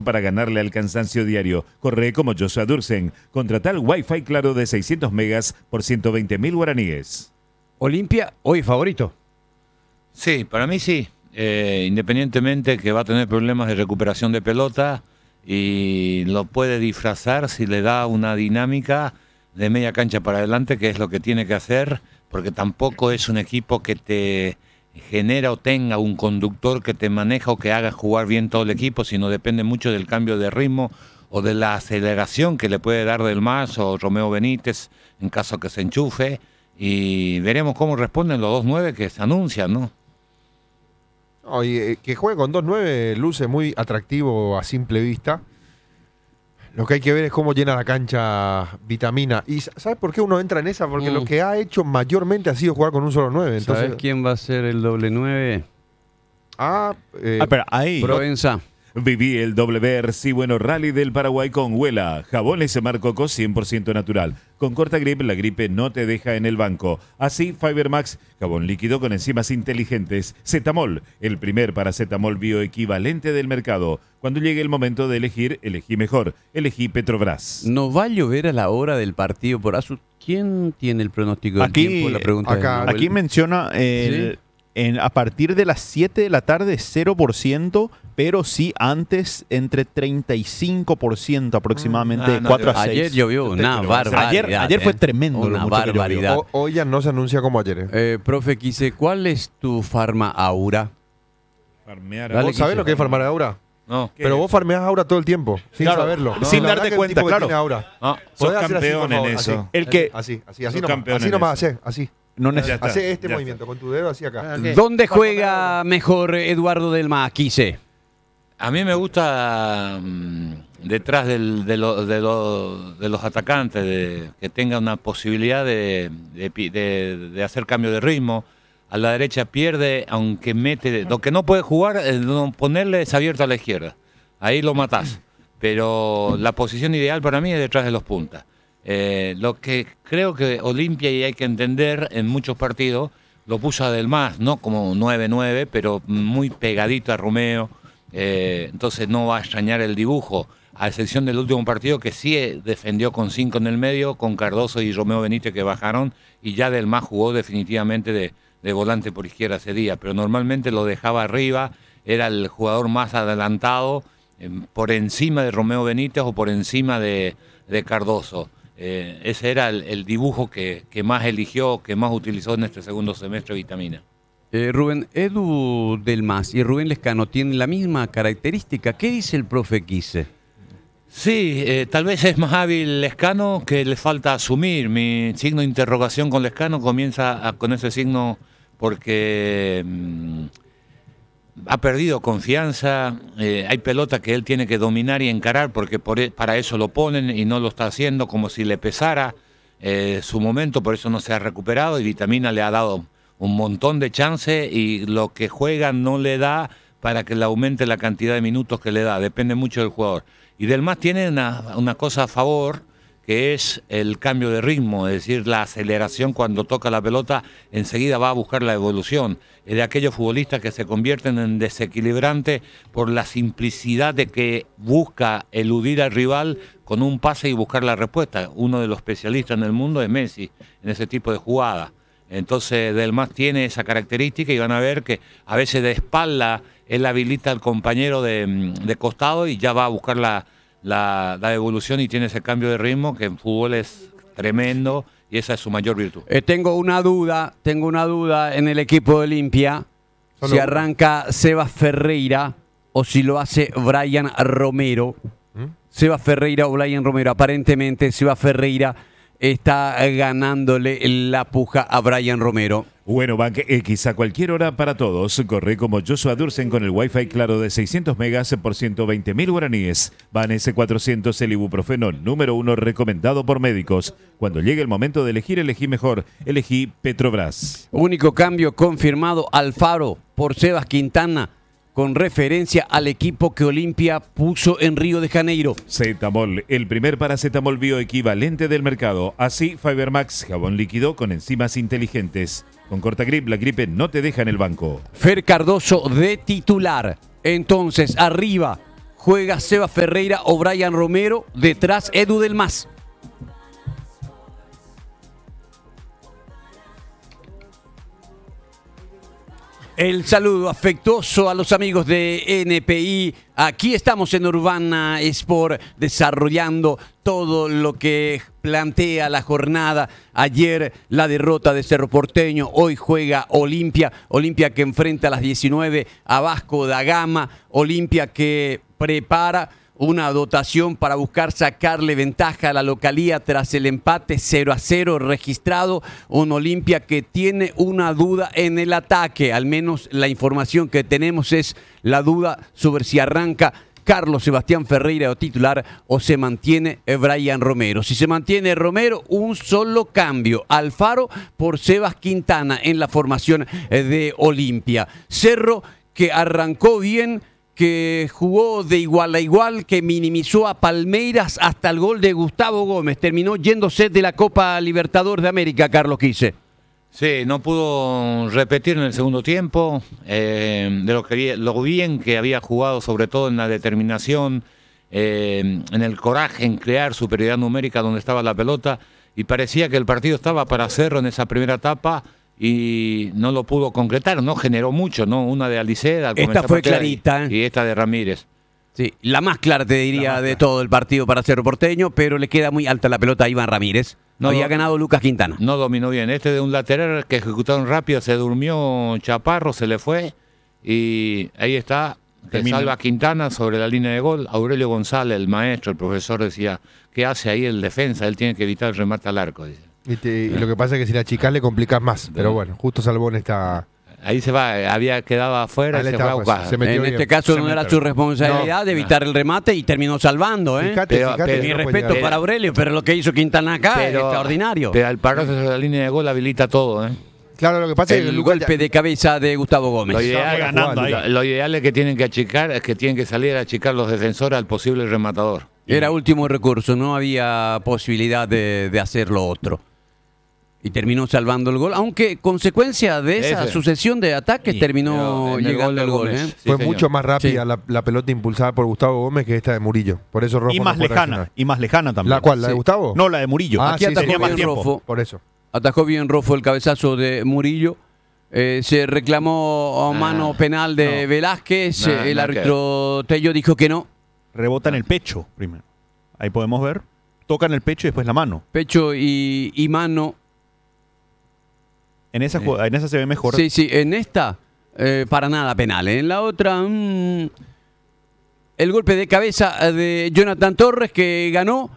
para ganarle al cansancio diario. Corre como Joshua Dursen. Contrata el Wi-Fi claro de 600 megas por 120.000 guaraníes. Olimpia, hoy favorito. Sí, para mí sí. Independientemente que va a tener problemas de recuperación de pelota y lo puede disfrazar si le da una dinámica de media cancha para adelante, que es lo que tiene que hacer, porque tampoco es un equipo que te genera o tenga un conductor que te maneja o que haga jugar bien todo el equipo, sino depende mucho del cambio de ritmo o de la aceleración que le puede dar Del Mas o Romeo Benítez en caso que se enchufe, y veremos cómo responden los 2-9 que se anuncian, ¿no? Oye, que juegue con 2-9 luce muy atractivo a simple vista. Lo que hay que ver es cómo llena la cancha Vitamina. ¿Y sabes por qué uno entra en esa? Porque lo que ha hecho mayormente ha sido jugar con un solo 9. Entonces, ¿Sabes quién va a ser el doble 9? pero ahí. Provenza. Viví el WRC Bueno Rally del Paraguay con Huela. Jabones Marcoco 100% natural. Con Corta Grip, la gripe no te deja en el banco. Así, Fibermax, jabón líquido con enzimas inteligentes. Cetamol, el primer paracetamol bioequivalente del mercado. Cuando llegue el momento de elegir, elegí mejor. Elegí Petrobras. ¿Nos va a llover a la hora del partido por Asus? ¿Quién tiene el pronóstico del Aquí- tiempo? La pregunta acá- de Nahuel. Aquí menciona a partir de las 7 de la tarde 0%, pero sí antes entre 35% aproximadamente, no, 4 a 6. Ayer llovió una barbaridad. Ayer fue tremendo lo Una mucho que llovió. barbaridad. hoy ya no se anuncia como ayer. Profe Quise, ¿cuál es tu farma aura? Farmear. Dale, ¿Vos sabés Quise. lo que es farmar aura? No. Pero vos farmeás aura todo el tiempo, sin Claro, saberlo. sin La darte verdad que el cuenta, tipo que claro. tiene aura. No. Sos Podés hacer así, campeón por favor, en eso. así. El que Así Sos nomás, campeón así en nomás, eso. así. no Ya necesita. está, Hace este ya movimiento con tu dedo así acá. ¿Dónde juega mejor Eduardo Del Mas, Quise? A mí me gusta detrás de los atacantes, que tenga una posibilidad de hacer cambio de ritmo. A la derecha pierde, aunque mete. Lo que no puede jugar, ponerle es abierto a la izquierda. Ahí lo matás. Pero la posición ideal para mí es detrás de los puntas. Lo que creo que Olimpia, y hay que entender, en muchos partidos, lo puso a Del Mas, no como 9-9, pero muy pegadito a Romeo. Entonces no va a extrañar el dibujo, a excepción del último partido que sí defendió con 5 en el medio, con Cardoso y Romeo Benítez que bajaron, y ya Del Mas jugó definitivamente de volante por izquierda ese día, pero normalmente lo dejaba arriba, era el jugador más adelantado, por encima de Romeo Benítez o por encima de Cardoso. Ese era el dibujo que más eligió, que más utilizó en este segundo semestre Vitamina. Rubén, Edu Del Mas y Rubén Lescano tienen la misma característica. ¿Qué dice el profe Quise? Sí, tal vez es más hábil Lescano, que le falta asumir. Mi signo de interrogación con Lescano comienza con ese signo porque ha perdido confianza. Hay pelota que él tiene que dominar y encarar porque para eso lo ponen y no lo está haciendo, como si le pesara su momento, por eso no se ha recuperado, y Vitamina le ha dado un montón de chances y lo que juega no le da para que le aumente la cantidad de minutos que le da, depende mucho del jugador. Y Del Mas tiene una cosa a favor, que es el cambio de ritmo, es decir, la aceleración cuando toca la pelota, enseguida va a buscar la evolución. Es de aquellos futbolistas que se convierten en desequilibrantes por la simplicidad de que busca eludir al rival con un pase y buscar la respuesta. Uno de los especialistas en el mundo es Messi, en ese tipo de jugada. Entonces Del Mas tiene esa característica y van a ver que a veces de espalda él habilita al compañero de costado y ya va a buscar la evolución y tiene ese cambio de ritmo que en fútbol es tremendo y esa es su mayor virtud. Tengo una duda en el equipo de Olimpia. Si arranca Sebas Ferreira o si lo hace Brian Romero. Sebas Ferreira o Brian Romero. Aparentemente Sebas Ferreira está ganándole la puja a Brian Romero. Bueno, Bank X a cualquier hora para todos. Corre como Joshua Dursen con el Wi-Fi claro de 600 megas por 120.000 guaraníes. Van S400, el ibuprofeno número 1 recomendado por médicos. Cuando llegue el momento de elegir, elegí mejor. Elegí Petrobras. Único cambio confirmado, Alfaro por Sebas Quintana, con referencia al equipo que Olimpia puso en Río de Janeiro. Cetamol, el primer paracetamol bioequivalente del mercado. Así, Fibermax, jabón líquido con enzimas inteligentes. Con Corta Grip, la gripe no te deja en el banco. Fer Cardoso de titular. Entonces, arriba, juega Seba Ferreira o Brian Romero, detrás Edu del Mas. El saludo afectuoso a los amigos de NPI. Aquí estamos en Urbana Sport desarrollando todo lo que plantea la jornada. Ayer la derrota de Cerro Porteño, hoy juega Olimpia. Olimpia que enfrenta a las 19 a Vasco da Gama. Olimpia que prepara una dotación para buscar sacarle ventaja a la localía tras el empate 0-0 registrado. Un Olimpia que tiene una duda en el ataque. Al menos la información que tenemos es la duda sobre si arranca Carlos Sebastián Ferreira o titular o se mantiene Brian Romero. Si se mantiene Romero, un solo cambio. Alfaro por Sebas Quintana en la formación de Olimpia. Cerro que arrancó bien, que jugó de igual a igual, que minimizó a Palmeiras hasta el gol de Gustavo Gómez. Terminó yéndose de la Copa Libertadores de América, Carlos Quise. Sí, no pudo repetir en el segundo tiempo de lo bien que había jugado, sobre todo en la determinación, en el coraje, en crear superioridad numérica donde estaba la pelota, y parecía que el partido estaba para Cerro en esa primera etapa y no lo pudo concretar, no generó mucho, ¿no? Una de Aliceda. Esta fue clarita. Y esta de Ramírez. Sí, la más clara te diría de todo el partido para Cerro Porteño, pero le queda muy alta la pelota a Iván Ramírez. No, había ganado Lucas Quintana. No dominó bien. Este de un lateral que ejecutaron rápido, se durmió Chaparro, se le fue y ahí está. Que salva Quintana sobre la línea de gol. Aurelio González, el maestro, el profesor, decía, ¿qué hace ahí el defensa? Él tiene que evitar el remate al arco, dice. Y lo que pasa es que si la achicás le complicás más. Pero bueno, justo salvó en esta... Ahí se va, había quedado afuera y se fue a buscar. En este caso no era su responsabilidad de evitar el remate y terminó salvando. Fíjate, mi respeto para Aurelio, pero lo que hizo Quintana acá es extraordinario. Pero al pararse sobre la línea de gol habilita todo. Claro, lo que pasa es que el golpe de cabeza de Gustavo Gómez. Lo ideal es que tienen que achicar, es que tienen que salir a achicar los defensores al posible rematador. Era último recurso, no había posibilidad de hacer lo otro. Y terminó salvando el gol, aunque consecuencia de esa sucesión de ataques terminó llegando el gol. Fue mucho más rápida la pelota impulsada por Gustavo Gómez que esta de Murillo. Por eso Rojo y más lejana. Y más lejana también. ¿La cuál? ¿La de Gustavo? No, la de Murillo. Aquí atajó más bien Rojo. Por eso. Atajó bien Rojo el cabezazo de Murillo. Se reclamó mano penal de Velázquez. El árbitro Tello dijo que no. Rebota en el pecho primero. Ahí podemos ver. Toca en el pecho y después la mano. Pecho y mano. En esa se ve mejor. Sí, en esta para nada penal. En la otra, el golpe de cabeza de Jonathan Torres que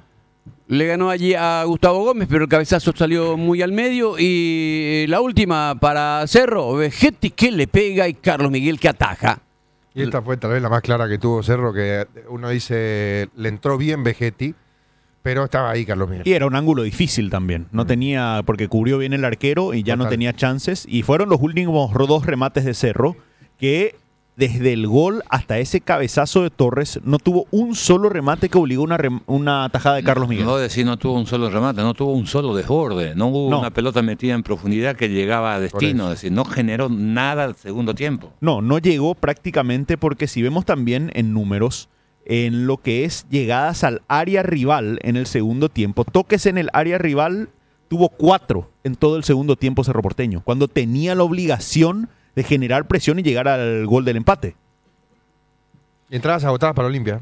le ganó allí a Gustavo Gómez, pero el cabezazo salió muy al medio. Y la última para Cerro, Vegetti que le pega y Carlos Miguel que ataja. Y esta fue tal vez la más clara que tuvo Cerro, que uno dice, le entró bien Vegetti, pero estaba ahí Carlos Miguel. Y era un ángulo difícil también. No tenía, porque cubrió bien el arquero y ya no tenía chances. Y fueron los últimos dos remates de Cerro que desde el gol hasta ese cabezazo de Torres no tuvo un solo remate que obligó una tajada de Carlos Miguel. No decir no tuvo un solo remate, no tuvo un solo desborde. No hubo una pelota metida en profundidad que llegaba a destino. Es decir, no generó nada al segundo tiempo. No llegó prácticamente porque si vemos también en números, en lo que es llegadas al área rival en el segundo tiempo, toques en el área rival, tuvo 4 en todo el segundo tiempo Cerro Porteño, cuando tenía la obligación de generar presión y llegar al gol del empate. Entradas agotadas para Olimpia.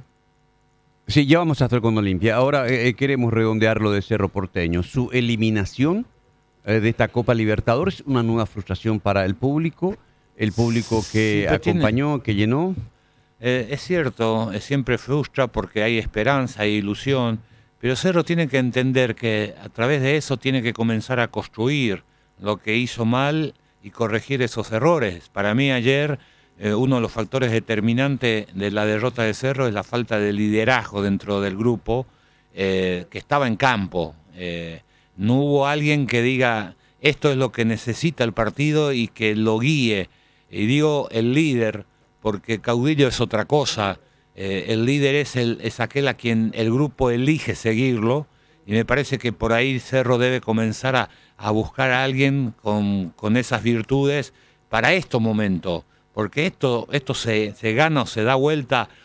Sí, ya vamos a estar con Olimpia. Ahora queremos redondear lo de Cerro Porteño. Su eliminación de esta Copa Libertadores, una nueva frustración para el público que acompañó, que llenó. Es cierto, siempre frustra porque hay esperanza, hay ilusión, pero Cerro tiene que entender que a través de eso tiene que comenzar a construir lo que hizo mal y corregir esos errores. Para mí ayer uno de los factores determinantes de la derrota de Cerro es la falta de liderazgo dentro del grupo que estaba en campo. No hubo alguien que diga esto es lo que necesita el partido y que lo guíe. Y digo el líder porque caudillo es otra cosa. El líder es aquel a quien el grupo elige seguirlo y me parece que por ahí Cerro debe comenzar a buscar a alguien con esas virtudes para estos momentos, porque esto se gana o se da vuelta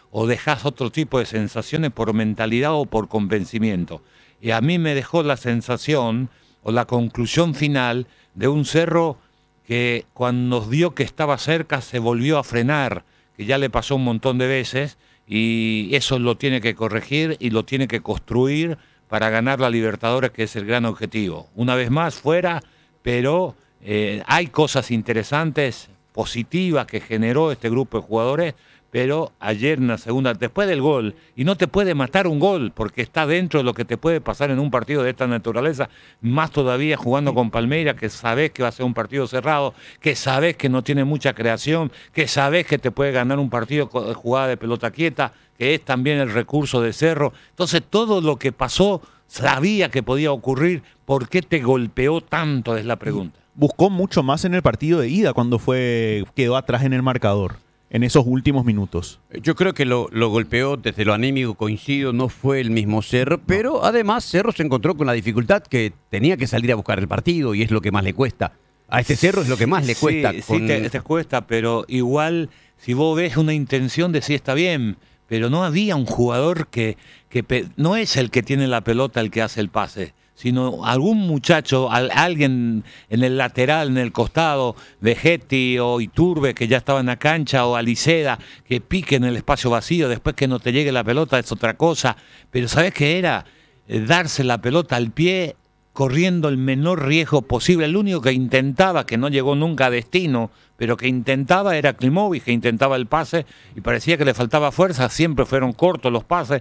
o dejás otro tipo de sensaciones por mentalidad o por convencimiento. Y a mí me dejó la sensación o la conclusión final de un Cerro que cuando vio que estaba cerca se volvió a frenar, que ya le pasó un montón de veces, y eso lo tiene que corregir y lo tiene que construir para ganar la Libertadores, que es el gran objetivo. Una vez más fuera, pero hay cosas interesantes, positivas que generó este grupo de jugadores, pero ayer en la segunda, después del gol, y no te puede matar un gol, porque está dentro de lo que te puede pasar en un partido de esta naturaleza, más todavía jugando con Palmeiras, que sabés que va a ser un partido cerrado, que sabés que no tiene mucha creación, que sabés que te puede ganar un partido con jugada de pelota quieta, que es también el recurso de Cerro. Entonces todo lo que pasó, sabía que podía ocurrir. ¿Por qué te golpeó tanto? Es la pregunta. Buscó mucho más en el partido de ida cuando quedó atrás en el marcador, en esos últimos minutos. Yo creo que lo golpeó desde lo anímico, coincido, no fue el mismo Cerro, pero además Cerro se encontró con la dificultad que tenía que salir a buscar el partido y es lo que más le cuesta. A este Cerro es lo que más le cuesta. Sí, te cuesta, pero igual si vos ves una intención de sí está bien, pero no había un jugador que no es el que tiene la pelota el que hace el pase, sino algún muchacho, alguien en el lateral, en el costado, Vegetti o Iturbe, que ya estaba en la cancha, o Aliceda, que pique en el espacio vacío, después que no te llegue la pelota es otra cosa. Pero ¿sabés qué era? Darse la pelota al pie, corriendo el menor riesgo posible. El único que intentaba, que no llegó nunca a destino, pero que intentaba era Klimovic, que intentaba el pase y parecía que le faltaba fuerza, siempre fueron cortos los pases.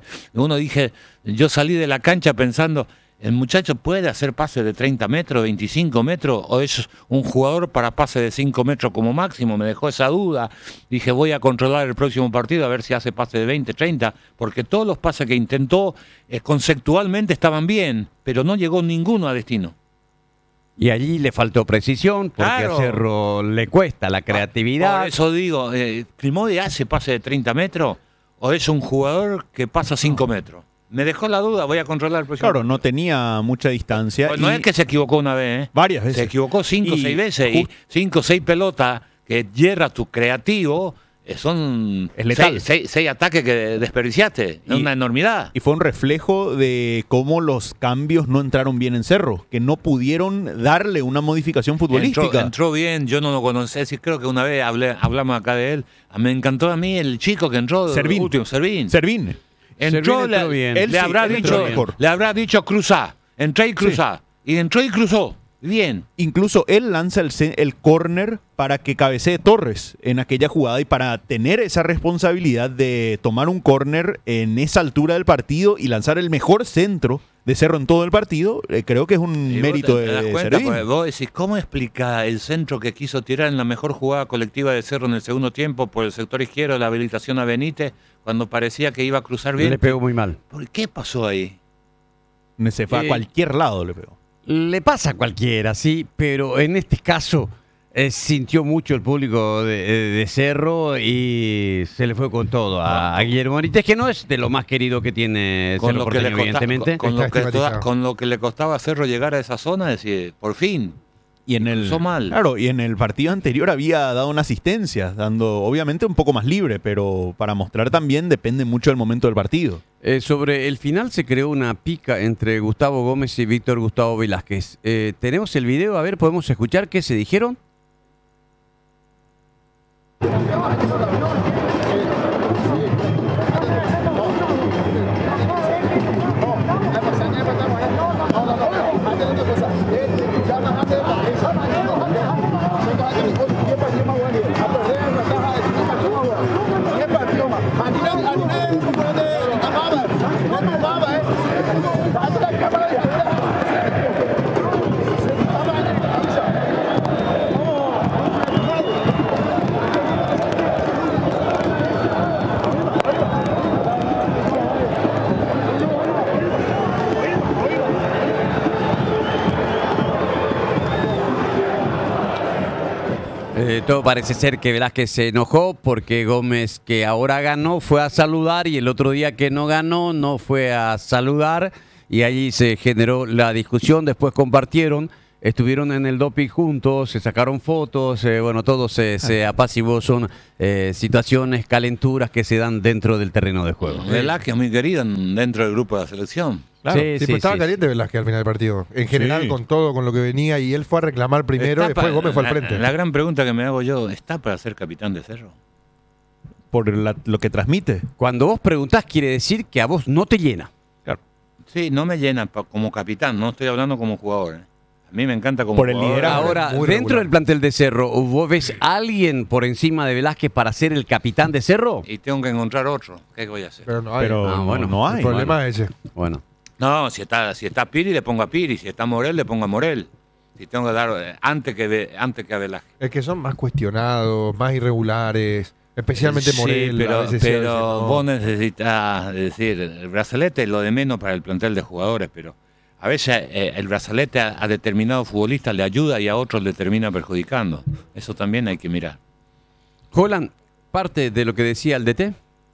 Yo salí de la cancha pensando, ¿el muchacho puede hacer pases de 30 metros, 25 metros? ¿O es un jugador para pases de 5 metros como máximo? Me dejó esa duda. Dije, voy a controlar el próximo partido a ver si hace pases de 20, 30, porque todos los pases que intentó conceptualmente estaban bien, pero no llegó ninguno a destino. Y allí le faltó precisión, porque Claro. a Cerro le cuesta la creatividad. Por eso digo, ¿Klimovic hace pase de 30 metros o es un jugador que pasa 5 metros? Me dejó la duda, voy a controlar el próximo. Claro, no tenía mucha distancia. Pues no es que se equivocó una vez, varias veces. se equivocó 5 o Y 6 veces y 5 o 6 pelotas que hierra tu creativo, son Es letal. 6 ataques que desperdiciaste, es una enormidad. Y fue un reflejo de cómo los cambios no entraron bien en Cerro, que no pudieron darle una modificación futbolística. Entró bien, yo no lo conocía, sí, creo que una vez hablamos acá de él. Me encantó a mí el chico que entró, Servín. último, Servín. Servín. Entró, Servín entró bien. Él le sí, habrá él entró dicho, mejor. le habrá dicho cruzá, entré y cruzá, y entró y cruzó, bien. Incluso él lanza el córner para que cabecee Torres en aquella jugada y para tener esa responsabilidad de tomar un córner en esa altura del partido y lanzar el mejor centro de Cerro en todo el partido, creo que es un Y mérito vos te das de cuenta, Servín. porque vos decís, ¿cómo explica el centro que quiso tirar en la mejor jugada colectiva de Cerro en el segundo tiempo por el sector izquierdo, la habilitación a Benítez, cuando parecía que iba a cruzar bien? Le pegó muy mal. ¿Por qué pasó ahí? Se fue a cualquier lado, le pegó. Le pasa a cualquiera, sí, pero en este caso sintió mucho el público de Cerro y se le fue con todo a Guillermo Benítez, que no es de lo más querido que tiene Cerro Porteño, evidentemente. Con lo que le costaba a Cerro llegar a esa zona, decir, por fin. Y en el Cruzó mal. Claro, y en el partido anterior había dado una asistencia, dando obviamente un poco más libre, pero para mostrar también depende mucho del momento del partido. Sobre el final se creó una pica entre Gustavo Gómez y Víctor Gustavo Velázquez. Tenemos el video, a ver, podemos escuchar qué se dijeron. Todo parece ser que Velázquez se enojó porque Gómez, que ahora ganó, fue a saludar y el otro día que no ganó, no fue a saludar y allí se generó la discusión. Después compartieron estuvieron en el doping juntos, se sacaron fotos, bueno, todo se apaciguó, son situaciones, calenturas que se dan dentro del terreno de juego. Velázquez es muy querido dentro del grupo de la selección. Claro, Sí, sí, sí, estaba sí, caliente Velázquez al final del partido. En general, Sí. con todo, con lo que venía, y él fue a reclamar primero, Está después pa- Gómez fue al frente. La gran pregunta que me hago yo, ¿está para ser capitán de Cerro? Por lo que transmite. Cuando vos preguntás, quiere decir que a vos no te llena. Sí, no me llena como capitán, no estoy hablando como jugador. A mí me encanta como Por el jugador. liderazgo. Ahora, muy dentro regular. del plantel de Cerro, ¿vos ves a alguien por encima de Velázquez para ser el capitán de Cerro? Y tengo que encontrar otro. ¿Qué voy a hacer? Pero no hay. Pero Ah, bueno. no el hay. problema es ese. Bueno. No, si está Piri, le pongo a Piri. Si está Morel, le pongo a Morel. Si tengo que dar antes que a Velázquez. Es que son más cuestionados, más irregulares, especialmente Sí, Morel. a pero, veces sí, a veces pero no. vos necesitas, es decir, el brazalete es lo de menos para el plantel de jugadores, pero a veces el brazalete a determinados futbolistas le ayuda y a otros le termina perjudicando. Eso también hay que mirar. Holland, parte de lo que decía el DT.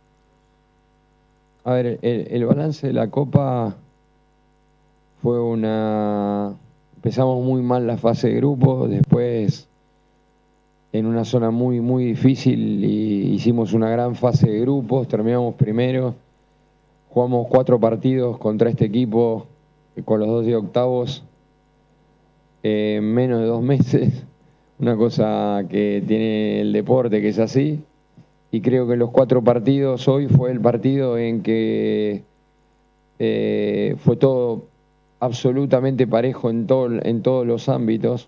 A ver, el balance de la Copa fue una... Empezamos muy mal la fase de grupos, después en una zona muy, muy difícil y hicimos una gran fase de grupos, terminamos primero, jugamos 4 partidos contra este equipo con los 2 de octavos en menos de 2 meses, una cosa que tiene el deporte que es así. Y creo que los 4 partidos, hoy fue el partido en que fue todo absolutamente parejo en todos los ámbitos.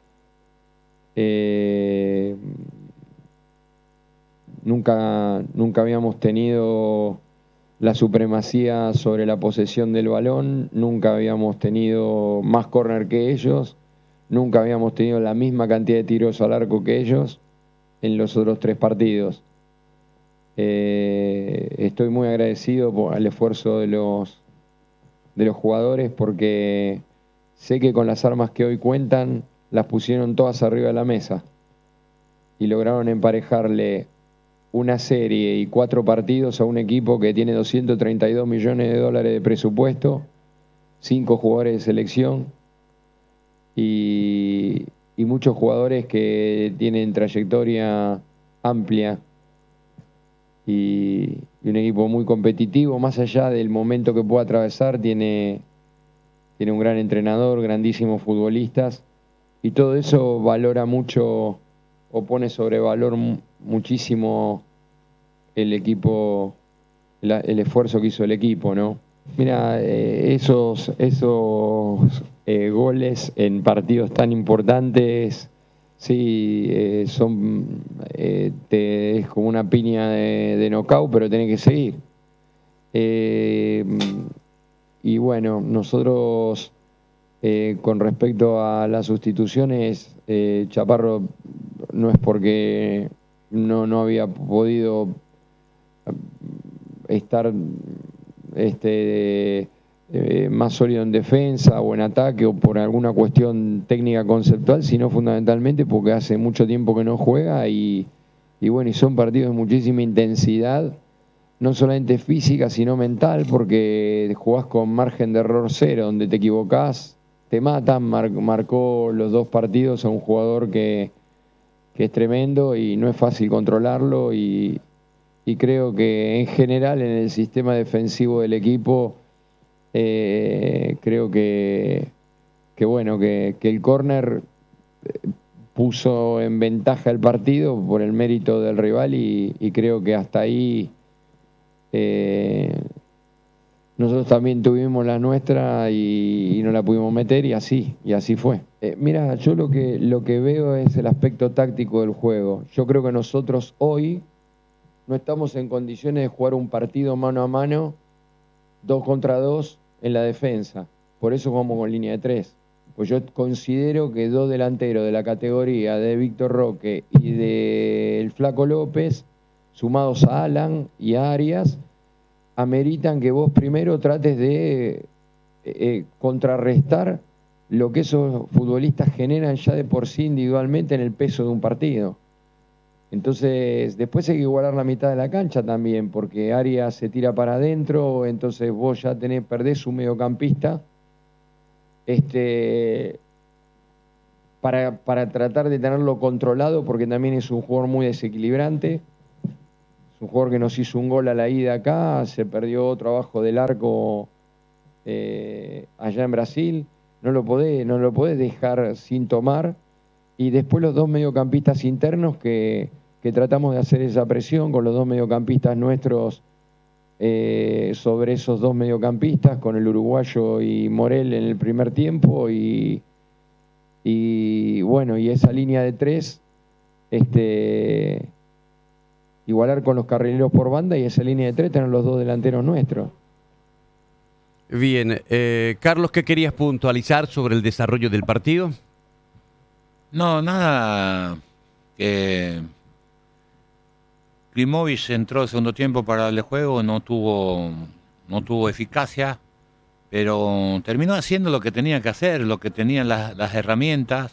Nunca habíamos tenido la supremacía sobre la posesión del balón, nunca habíamos tenido más córner que ellos, nunca habíamos tenido la misma cantidad de tiros al arco que ellos en los otros 3 partidos. Estoy muy agradecido al esfuerzo de los jugadores porque sé que con las armas que hoy cuentan las pusieron todas arriba de la mesa y lograron emparejarle una serie y 4 partidos a un equipo que tiene 232 millones de dólares de presupuesto, 5 jugadores de selección y muchos jugadores que tienen trayectoria amplia. Y un equipo muy competitivo, más allá del momento que pueda atravesar, tiene un gran entrenador, grandísimos futbolistas, y todo eso valora mucho o pone sobre valor muchísimo el equipo, el esfuerzo que hizo el equipo, ¿no? Mira, esos goles en partidos tan importantes, sí, son es como una piña de knockout, pero tenés que seguir. Y bueno, nosotros con respecto a las sustituciones, Chaparro no es porque no había podido estar más sólido en defensa o en ataque o por alguna cuestión técnica conceptual, sino fundamentalmente porque hace mucho tiempo que no juega y bueno, y son partidos de muchísima intensidad, no solamente física, sino mental, porque jugás con margen de error cero, donde te equivocás, te matan. Marcó los 2 partidos a un jugador que es tremendo y no es fácil controlarlo y creo que en general en el sistema defensivo del equipo creo que bueno, que el córner puso en ventaja el partido por el mérito del rival y creo que hasta ahí nosotros también tuvimos la nuestra y no la pudimos meter y así fue. Mira, yo lo que veo es el aspecto táctico del juego. Yo creo que nosotros hoy no estamos en condiciones de jugar un partido mano a mano, 2 contra 2 en la defensa. Por eso jugamos con línea de 3. Pues yo considero que 2 delanteros de la categoría de Víctor Roque y del Flaco López, sumados a Alan y a Arias, ameritan que vos primero trates de contrarrestar lo que esos futbolistas generan ya de por sí individualmente en el peso de un partido. Entonces, después hay que igualar la mitad de la cancha también, porque Arias se tira para adentro, entonces vos ya perdés un mediocampista para tratar de tenerlo controlado, porque también es un jugador muy desequilibrante. Es un jugador que nos hizo un gol a la ida acá, se perdió otro abajo del arco allá en Brasil. No lo podés dejar sin tomar. Y después los dos mediocampistas internos que tratamos de hacer esa presión con los dos mediocampistas nuestros sobre esos dos mediocampistas, con el uruguayo y Morel en el primer tiempo y bueno, y esa línea de tres, igualar con los carrileros por banda y esa línea de tres tener los dos delanteros nuestros. Bien, Carlos, ¿qué querías puntualizar sobre el desarrollo del partido? No, nada. Klimovic entró el segundo tiempo para darle juego, no tuvo eficacia, pero terminó haciendo lo que tenía que hacer, lo que tenían las herramientas.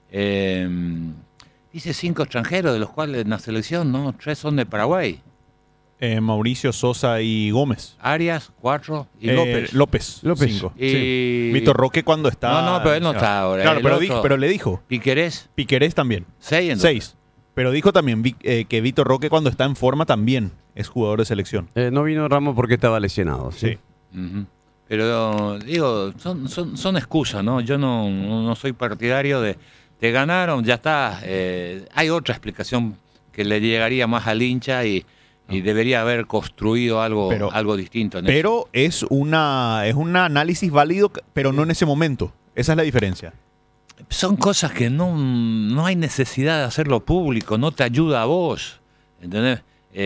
Dice 5 extranjeros, de los cuales en la selección, ¿no? 3 son de Paraguay. Mauricio, Sosa y Gómez. Arias, 4 y López. López. 5. Y... Sí. Vitor Roque cuando está... No, pero él no está ahora. Claro, pero le dijo. Piquerés. Piquerés también. 6. Pero dijo también que Vitor Roque cuando está en forma también es jugador de selección. No vino Ramos porque estaba lesionado. Sí. Uh-huh. Pero digo, son excusas, ¿no? Yo no soy partidario de... Te ganaron, ya está. Hay otra explicación que le llegaría más al hincha y debería haber construido algo distinto. Pero es un análisis válido, pero no en ese momento. Esa es la diferencia. Son cosas que no hay necesidad de hacerlo público, no te ayuda a vos. ¿Entendés?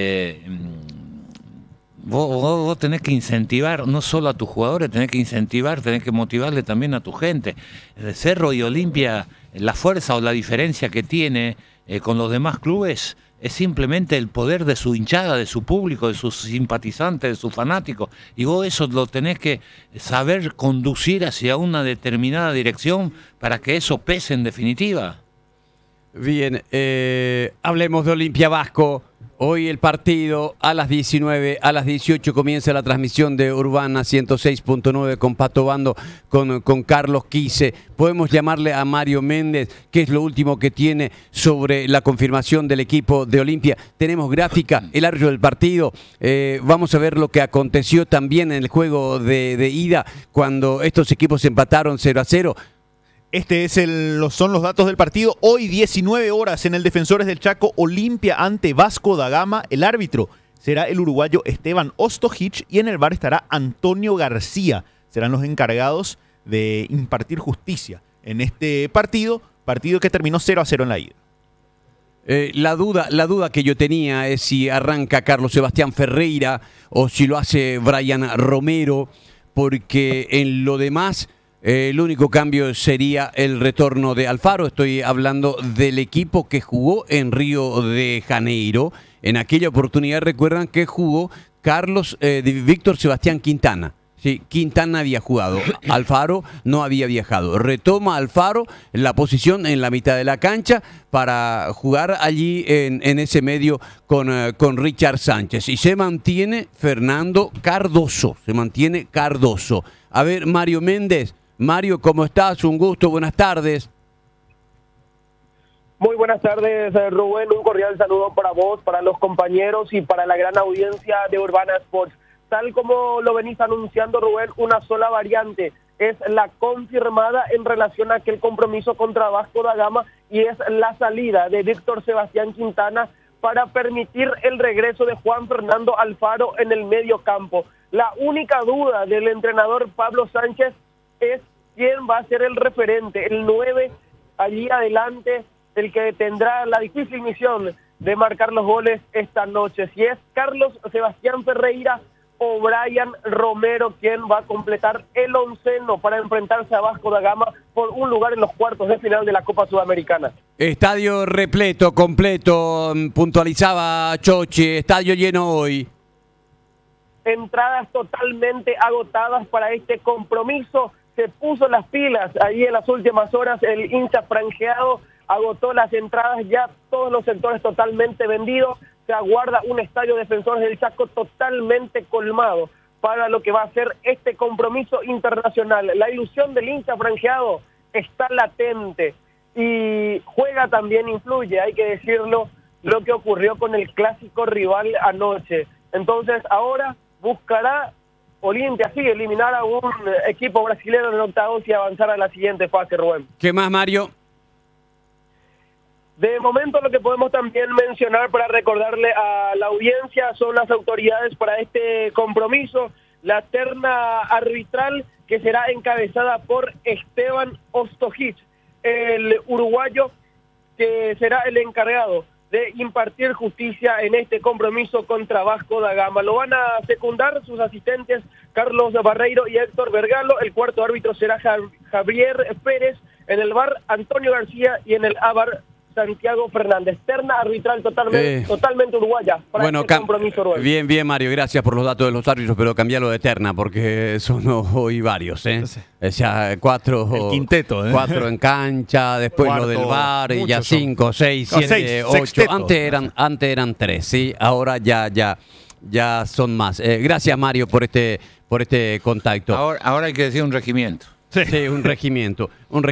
Vos tenés que incentivar no solo a tus jugadores, tenés que motivarle también a tu gente. Cerro y Olimpia, la fuerza o la diferencia que tiene con los demás clubes es simplemente el poder de su hinchada, de su público, de sus simpatizantes, de sus fanáticos. Y vos eso lo tenés que saber conducir hacia una determinada dirección para que eso pese en definitiva. Bien, hablemos de Olimpia Vasco. Hoy el partido a las 19, a las 18 comienza la transmisión de Urbana 106.9 con Pato Bando, con Carlos Quise. Podemos llamarle a Mario Méndez, que es lo último que tiene sobre la confirmación del equipo de Olimpia. Tenemos gráfica, el árbitro del partido. Vamos a ver lo que aconteció también en el juego de ida, cuando estos equipos empataron 0-0. Son los datos del partido. Hoy 19 horas en el Defensores del Chaco, Olimpia ante Vasco da Gama. El árbitro será el uruguayo Esteban Ostojic y en el VAR estará Antonio García. Serán los encargados de impartir justicia en este partido que terminó 0-0 en la ida. La duda que yo tenía es si arranca Carlos Sebastián Ferreira o si lo hace Brian Romero, porque en lo demás... el único cambio sería el retorno de Alfaro. Estoy hablando del equipo que jugó en Río de Janeiro. En aquella oportunidad recuerdan que jugó Víctor Sebastián Quintana. Sí, Quintana había jugado, Alfaro no había viajado. Retoma Alfaro la posición en la mitad de la cancha para jugar allí en ese medio con Richard Sánchez. Y se mantiene Fernando Cardoso, A ver, Mario Méndez. Mario, ¿cómo estás? Un gusto, buenas tardes. Muy buenas tardes, Rubén. Un cordial saludo para vos, para los compañeros y para la gran audiencia de Urbana Sports. Tal como lo venís anunciando, Rubén, una sola variante es la confirmada en relación a aquel compromiso contra Vasco da Gama y es la salida de Víctor Sebastián Quintana para permitir el regreso de Juan Fernando Alfaro en el medio campo. La única duda del entrenador Pablo Sánchez es quién va a ser el referente, el 9 allí adelante, el que tendrá la difícil misión de marcar los goles esta noche. Si es Carlos Sebastián Ferreira o Brian Romero quien va a completar el onceno para enfrentarse a Vasco da Gama por un lugar en los cuartos de final de la Copa Sudamericana. Estadio repleto, completo, puntualizaba Choche, estadio lleno hoy. Entradas totalmente agotadas para este compromiso. Se puso las pilas ahí en las últimas horas el hincha franjeado, agotó las entradas, ya todos los sectores totalmente vendidos. Se aguarda un estadio Defensores del Chaco totalmente colmado para lo que va a ser este compromiso internacional. La ilusión del hincha franjeado está latente. y juega también, influye, hay que decirlo, lo que ocurrió con el clásico rival anoche. Entonces ahora buscará Olimpia, sí, eliminar a un equipo brasileño en octavos y avanzar a la siguiente fase, Rubén. ¿Qué más, Mario? De momento lo que podemos también mencionar para recordarle a la audiencia son las autoridades para este compromiso, la terna arbitral que será encabezada por Esteban Ostojic, el uruguayo que será el encargado de impartir justicia en este compromiso contra Vasco da Gama. Lo van a secundar sus asistentes Carlos Barreiro y Héctor Vergalo. El cuarto árbitro será Javier Pérez, en el VAR Antonio García y en el AVAR Santiago Fernández. Terna arbitral totalmente uruguaya para bueno, este compromiso, Rubén. Bien, Mario, gracias por los datos de los árbitros, pero cambialo de terna porque son hoy varios, ¿eh? Sí. O sea, el quinteto, ¿eh? 4 en cancha, después Cuarto, lo del VAR y ya 5, 6, No, 7, seis, 8. sexteto. Antes eran 3, ¿sí? Ahora ya son más. Gracias, Mario, por este contacto. Ahora hay que decir un regimiento. Sí, un regimiento.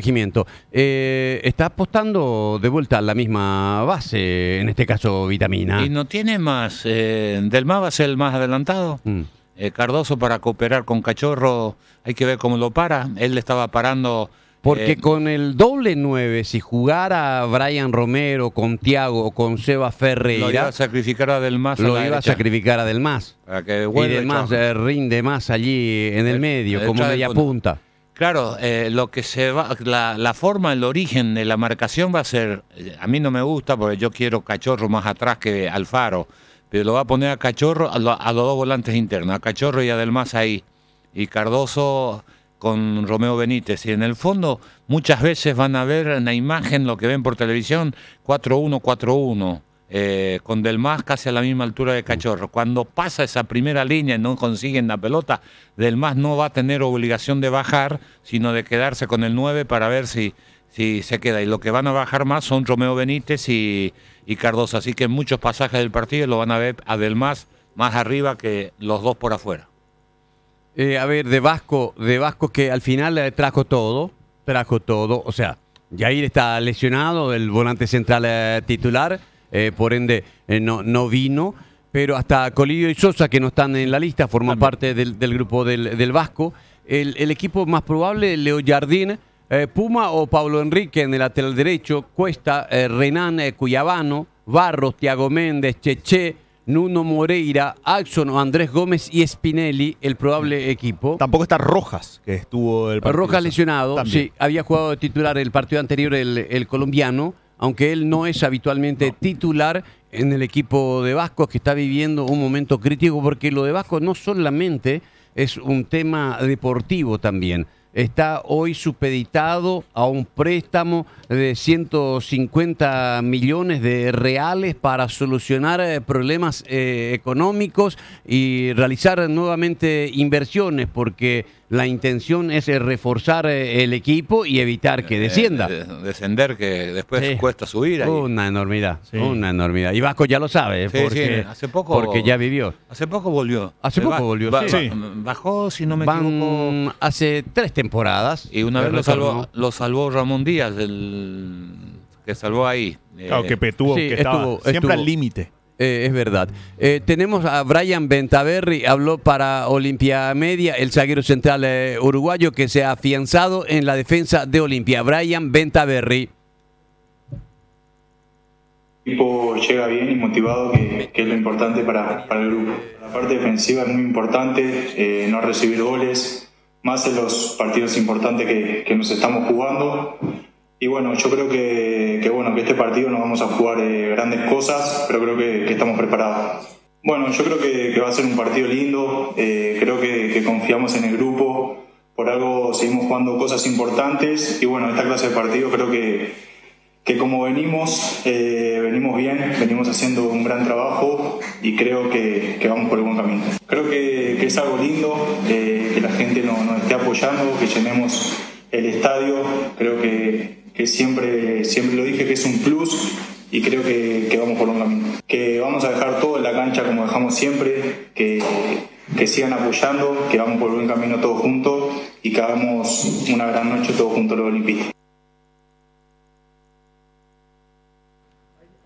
Está apostando de vuelta a la misma base, en este caso Vitamina. Y no tiene más. Del MA va a ser el más adelantado. Cardoso para cooperar con Cachorro, hay que ver cómo lo para. Él le estaba parando. Porque con el doble 9, si jugara Brian Romero con Thiago o con Seba Ferreira, lo iba a sacrificar a Del Mas. Lo iba a sacrificar a Del Mas. Para que y Del Mas rinde más allí en el medio, como media punta. Claro, lo que se va, la forma, el origen de la marcación va a ser, a mí no me gusta porque yo quiero Cachorro más atrás que Alfaro, pero lo va a poner a Cachorro, a los dos volantes internos, a Cachorro y a Del Mas ahí, y Cardoso con Romeo Benítez. Y en el fondo muchas veces van a ver en la imagen lo que ven por televisión, 4-1-4-1. Con Del Mas casi a la misma altura de Cachorro. Cuando pasa esa primera línea y no consiguen la pelota, Del Mas no va a tener obligación de bajar, sino de quedarse con el 9 para ver si se queda. Y lo que van a bajar más son Romeo Benítez y Cardoso. Así que en muchos pasajes del partido lo van a ver a Del Mas más arriba que los dos por afuera. A ver, de Vasco que al final trajo todo. O sea, Jair está lesionado, el volante central titular. Por ende no vino, pero hasta Colillo y Sosa, que no están en la lista, forman parte del grupo del Vasco. El equipo más probable, Leo Jardín, Puma o Pablo Enrique en el lateral derecho, Cuesta, Renan, Cuyabano, Barros, Thiago Méndez, Cheche, Nuno Moreira, Axon o Andrés Gómez y Spinelli, el probable equipo. Tampoco está Rojas, que estuvo el partido. Rojas lesionado, también. sí, había jugado de titular el partido anterior el colombiano, aunque él no es habitualmente titular en el equipo de Vasco, que está viviendo un momento crítico, porque lo de Vasco no solamente es un tema deportivo también. Está hoy supeditado a un préstamo de 150 millones de reales para solucionar problemas económicos y realizar nuevamente inversiones, porque la intención es reforzar el equipo y evitar que descienda. Descender, que después cuesta subir. Ahí. Una enormidad. Y Vasco ya lo sabe, porque, hace poco, porque ya vivió. Hace poco volvió. Bajó, si no me equivoco. Hace 3 temporadas. Y una vez lo salvó Ramón Díaz, que salvó ahí. Claro, que Petuvo, que estaba siempre al límite. Es verdad. Tenemos a Brian Bentaberri, habló para Olimpia Media, el zaguero central uruguayo que se ha afianzado en la defensa de Olimpia. Brian Bentaberri. El equipo llega bien y motivado, que es lo importante para el grupo. La parte defensiva es muy importante, no recibir goles, más en los partidos importantes que nos estamos jugando. Y bueno, yo creo que este partido no vamos a jugar grandes cosas, pero creo que estamos preparados. Bueno, yo creo que va a ser un partido lindo, creo que confiamos en el grupo, por algo seguimos jugando cosas importantes y bueno, esta clase de partido creo que como venimos bien, venimos haciendo un gran trabajo y creo que vamos por el buen camino. Creo que es algo lindo, que la gente nos esté apoyando, que llenemos el estadio, creo que siempre lo dije que es un plus y creo que vamos por un camino. Que vamos a dejar todo en la cancha como dejamos siempre, que sigan apoyando, que vamos por buen camino todos juntos y que hagamos una gran noche todos juntos los olimpistas.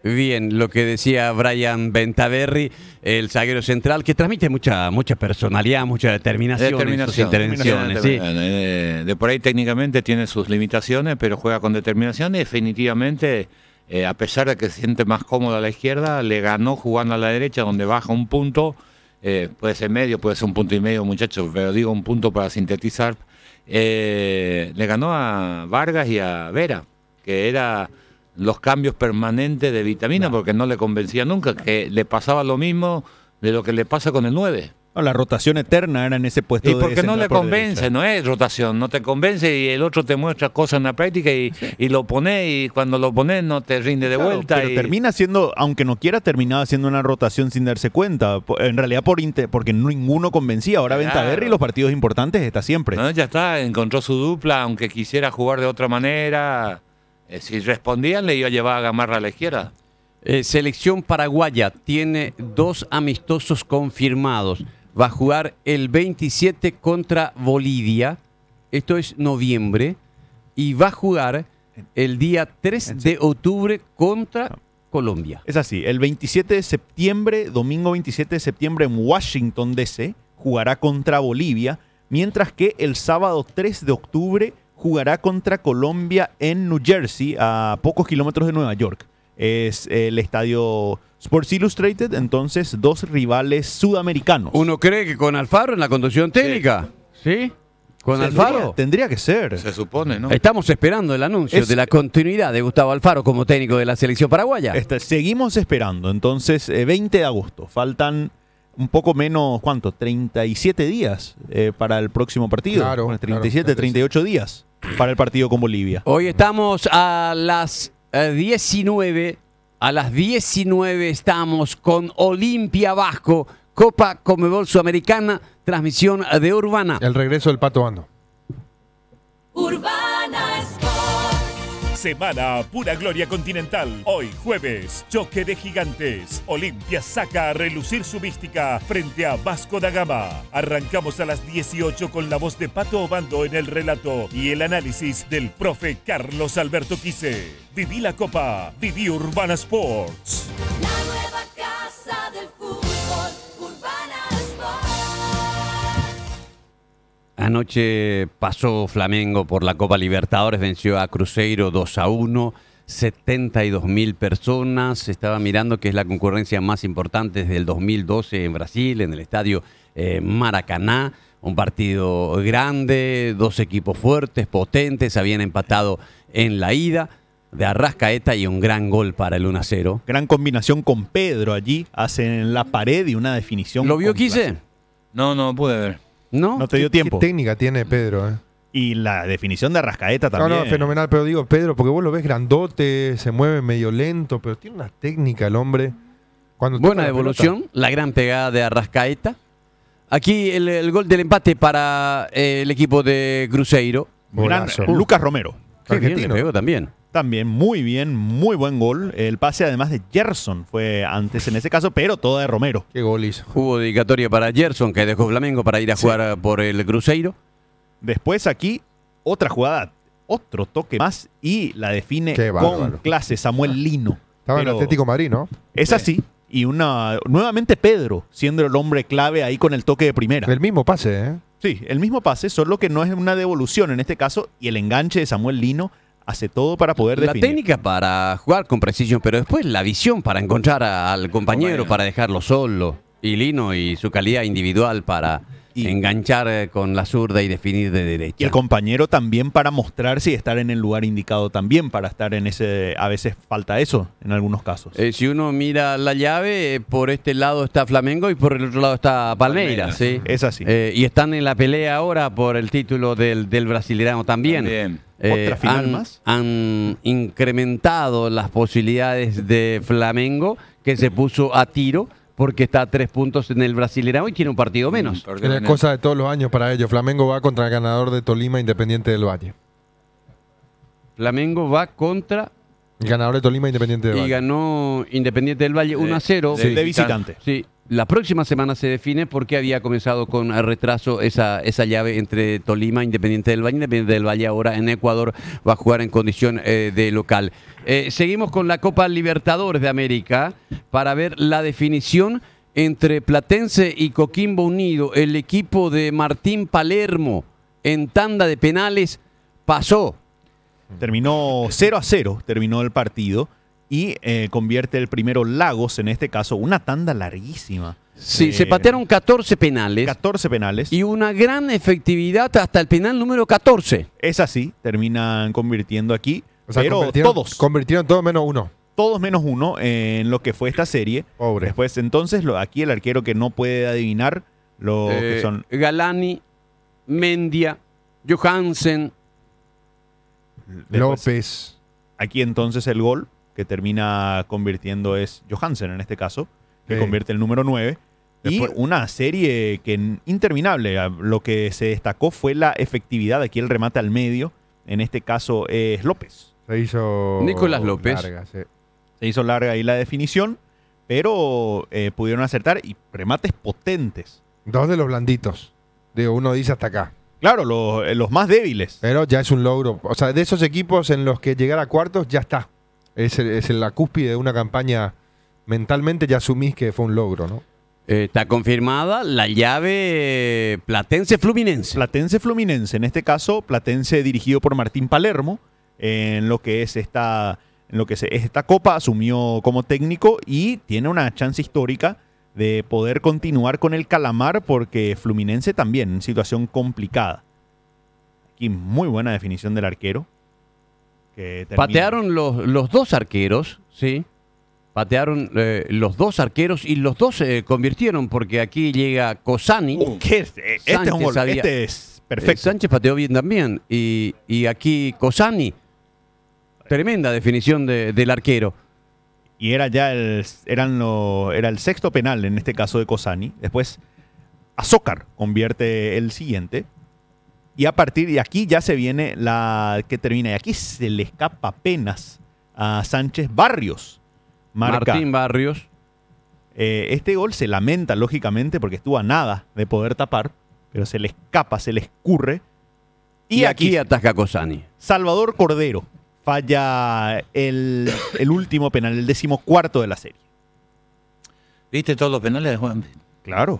Bien, lo que decía Brian Bentaberri, el zaguero central, que transmite mucha personalidad, mucha determinación en sus intervenciones. ¿Sí? De por ahí técnicamente tiene sus limitaciones, pero juega con determinación y definitivamente, a pesar de que se siente más cómodo a la izquierda, le ganó jugando a la derecha, donde baja un punto, puede ser medio, puede ser un punto y medio, muchachos, pero digo un punto para sintetizar. Le ganó a Vargas y a Vera, que era los cambios permanentes de Vitamina, porque no le convencía nunca, que le pasaba lo mismo de lo que le pasa con el 9. No, la rotación eterna era en ese puesto. Y porque no le convence, derecha. no es rotación, no te convence y el otro te muestra cosas en la práctica y lo pones y cuando lo pones no te rinde de vuelta. Pero termina siendo, aunque no quiera, terminaba haciendo una rotación sin darse cuenta. En realidad porque ninguno convencía. Ahora Claro. Bentaberri los partidos importantes está siempre. No, ya está, encontró su dupla, aunque quisiera jugar de otra manera. Si respondían le iba a llevar a Gamarra a la izquierda. Selección paraguaya tiene 2 amistosos confirmados. Va a jugar el 27 contra Bolivia, esto es noviembre, y va a jugar el día 3 de octubre contra Colombia. Es así, el 27 de septiembre, domingo 27 de septiembre en Washington, D.C., jugará contra Bolivia, mientras que el sábado 3 de octubre jugará contra Colombia en New Jersey, a pocos kilómetros de Nueva York. Es el estadio Sports Illustrated, entonces 2 rivales sudamericanos. ¿Uno cree que con Alfaro en la conducción técnica? ¿Sí? ¿Con Alfaro? Tendría que ser. Se supone, ¿no? Estamos esperando el anuncio de la continuidad de Gustavo Alfaro como técnico de la selección paraguaya. Seguimos esperando, entonces 20 de agosto. Faltan un poco menos, ¿cuánto? 37 días para el próximo partido. Claro, Bueno, 37, claro. 38 días para el partido con Bolivia. Hoy estamos a las 19. A las 19 estamos con Olimpia Vasco, Copa Conmebol Sudamericana, transmisión de Urbana. El regreso del Pato Bando. Urbana Sport. Semana Pura Gloria Continental. Hoy jueves, choque de gigantes. Olimpia saca a relucir su mística frente a Vasco da Gama. Arrancamos a las 18 con la voz de Pato Obando en el relato y el análisis del profe Carlos Alberto Quise. Viví la Copa, viví Urbana Sports. La nueva casa del fútbol. Urbana Sport. Anoche pasó Flamengo por la Copa Libertadores, venció a Cruzeiro 2-1, 72.000 personas. Estaba mirando que es la concurrencia más importante desde el 2012 en Brasil, en el estadio Maracaná. Un partido grande, 2 equipos fuertes, potentes, habían empatado en la ida de Arrascaeta y un gran gol para el 1-0. Gran combinación con Pedro allí, hacen la pared y una definición. ¿Lo vio con clase. Quise? No pude ver. ¿No? No te dio tiempo. ¿Qué técnica tiene Pedro? Y la definición de Arrascaeta también. No, fenomenal, pero digo Pedro, porque vos lo ves grandote, se mueve medio lento, pero tiene una técnica el hombre. Cuando toca Buena la devolución, pelota. la gran pegada de Arrascaeta. Aquí el gol del empate para el equipo de Cruzeiro. Gran Golazo. Lucas Romero. Qué bien le Argentino. pegó también. También muy bien, muy buen gol. El pase además de Gerson fue antes en ese caso, pero toda de Romero. Qué gol hizo. Hubo dedicatoria para Gerson, que dejó Flamengo para ir a jugar por el Cruzeiro. Después aquí otra jugada, otro toque más y la define Qué con bárbaro. clase Samuel Lino. Estaba en Pero el Atlético de Madrid, ¿no? es así. Y nuevamente Pedro, siendo el hombre clave ahí con el toque de primera. El mismo pase, ¿eh? Sí, el mismo pase, solo que no es una devolución en este caso. Y el enganche de Samuel Lino hace todo para poder La definir. técnica para jugar con precisión, pero después la visión para encontrar al compañero, para dejarlo solo. Y Lino y su calidad individual para enganchar con la zurda y definir de derecha. Y el compañero también para mostrarse y estar en el lugar indicado también, para estar en ese... A veces falta eso en algunos casos. Si uno mira la llave, por este lado está Flamengo y por el otro lado está Palmeiras. ¿sí? Es así. Y están en la pelea ahora por el título del Brasileirão también. Otra final han, más. Han incrementado las posibilidades de Flamengo, que se puso a tiro porque está a 3 puntos en el Brasileirão y tiene un partido menos. Es cosa de todos los años para ellos. Flamengo va contra el ganador de Tolima, Independiente del Valle. Flamengo va contra... El ganador de Tolima, Independiente del Y Valle. ganó Independiente del Valle 1-0. De visitante. Sí. La próxima semana se define porque había comenzado con retraso esa llave entre Tolima, Independiente del Valle. Independiente del Valle ahora en Ecuador va a jugar en condición de local. Seguimos con la Copa Libertadores de América para ver la definición entre Platense y Coquimbo Unido. El equipo de Martín Palermo en tanda de penales pasó. Terminó 0-0, terminó el partido. Y convierte el primero Lagos, en este caso, una tanda larguísima. Sí, se patearon 14 penales. 14 penales. Y una gran efectividad hasta el penal número 14. Es así, terminan convirtiendo aquí. O sea, pero convirtieron todo menos uno. Todos menos uno en lo que fue esta serie. Pobre. Después, entonces, aquí el arquero que no puede adivinar lo que son. Galani, Mendia, Johansen. Después, López. Aquí entonces el gol que termina convirtiendo es Johansen en este caso, que convierte el número 9. Después, y una serie que interminable. Lo que se destacó fue la efectividad. Aquí el remate al medio. En este caso es López. Se hizo Nicolás López. larga, sí. Se hizo larga ahí la definición, pero pudieron acertar y remates potentes. Dos de los blanditos. Digo, uno dice hasta acá. Claro, los más débiles. Pero ya es un logro. O sea, de esos equipos en los que llegar a cuartos ya está. Es la cúspide de una campaña. Mentalmente ya asumís que fue un logro, ¿no? Está confirmada la llave Platense-Fluminense. Platense-Fluminense. En este caso, Platense dirigido por Martín Palermo. En lo que es esta copa, asumió como técnico y tiene una chance histórica de poder continuar con el Calamar, porque Fluminense también en situación complicada. Aquí muy buena definición del arquero. Patearon los dos arqueros, ¿sí? Patearon los dos arqueros y los dos convirtieron, porque aquí llega Cosani. Este es un gol, este es perfecto. Sánchez pateó bien también. Y aquí Cosani. Tremenda definición del arquero. Y era ya el sexto penal en este caso de Cosani. Después Azócar convierte el siguiente. Y a partir de aquí ya se viene la que termina. Y aquí se le escapa apenas a Sánchez Barrios. Martín Barrios. Este gol se lamenta, lógicamente, porque estuvo a nada de poder tapar. Pero se le escapa, se le escurre. Y aquí ataca Cosani. Salvador Cordero falla el último penal, el 14º de la serie. ¿Viste todos los penales de Juan? Claro.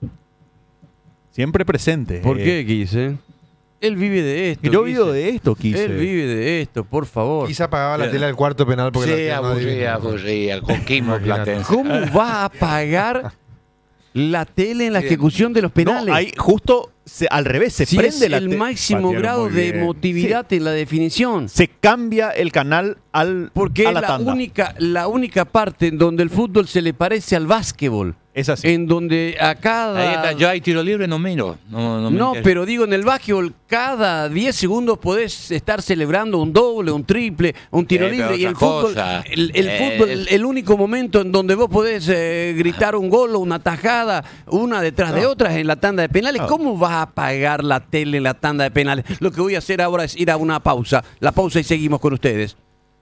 Siempre presente. ¿Por qué, Quise? Él vive de esto. Yo vivo de esto, Quise. Él vive de esto, por favor. Quizá apagaba la tela del cuarto penal porque aburría. Coquimbo Platense. ¿Cómo va a apagar la tele en la ejecución de los penales? No, ahí justo al revés, se prende la tele. El máximo grado de emotividad en la definición. Se cambia el canal porque a la tanda. La única parte en donde el fútbol se le parece al básquetbol. Es así. En donde a cada... Ahí está, yo hay tiro libre, no miro. No, pero digo, en el básquetbol cada 10 segundos podés estar celebrando un doble, un triple, un tiro libre. Y el fútbol, el único momento en donde vos podés gritar un gol o una tajada, una detrás de otra, es en la tanda de penales. ¿Cómo vas a apagar la tele en la tanda de penales? Lo que voy a hacer ahora es ir a una pausa. La pausa y seguimos con ustedes.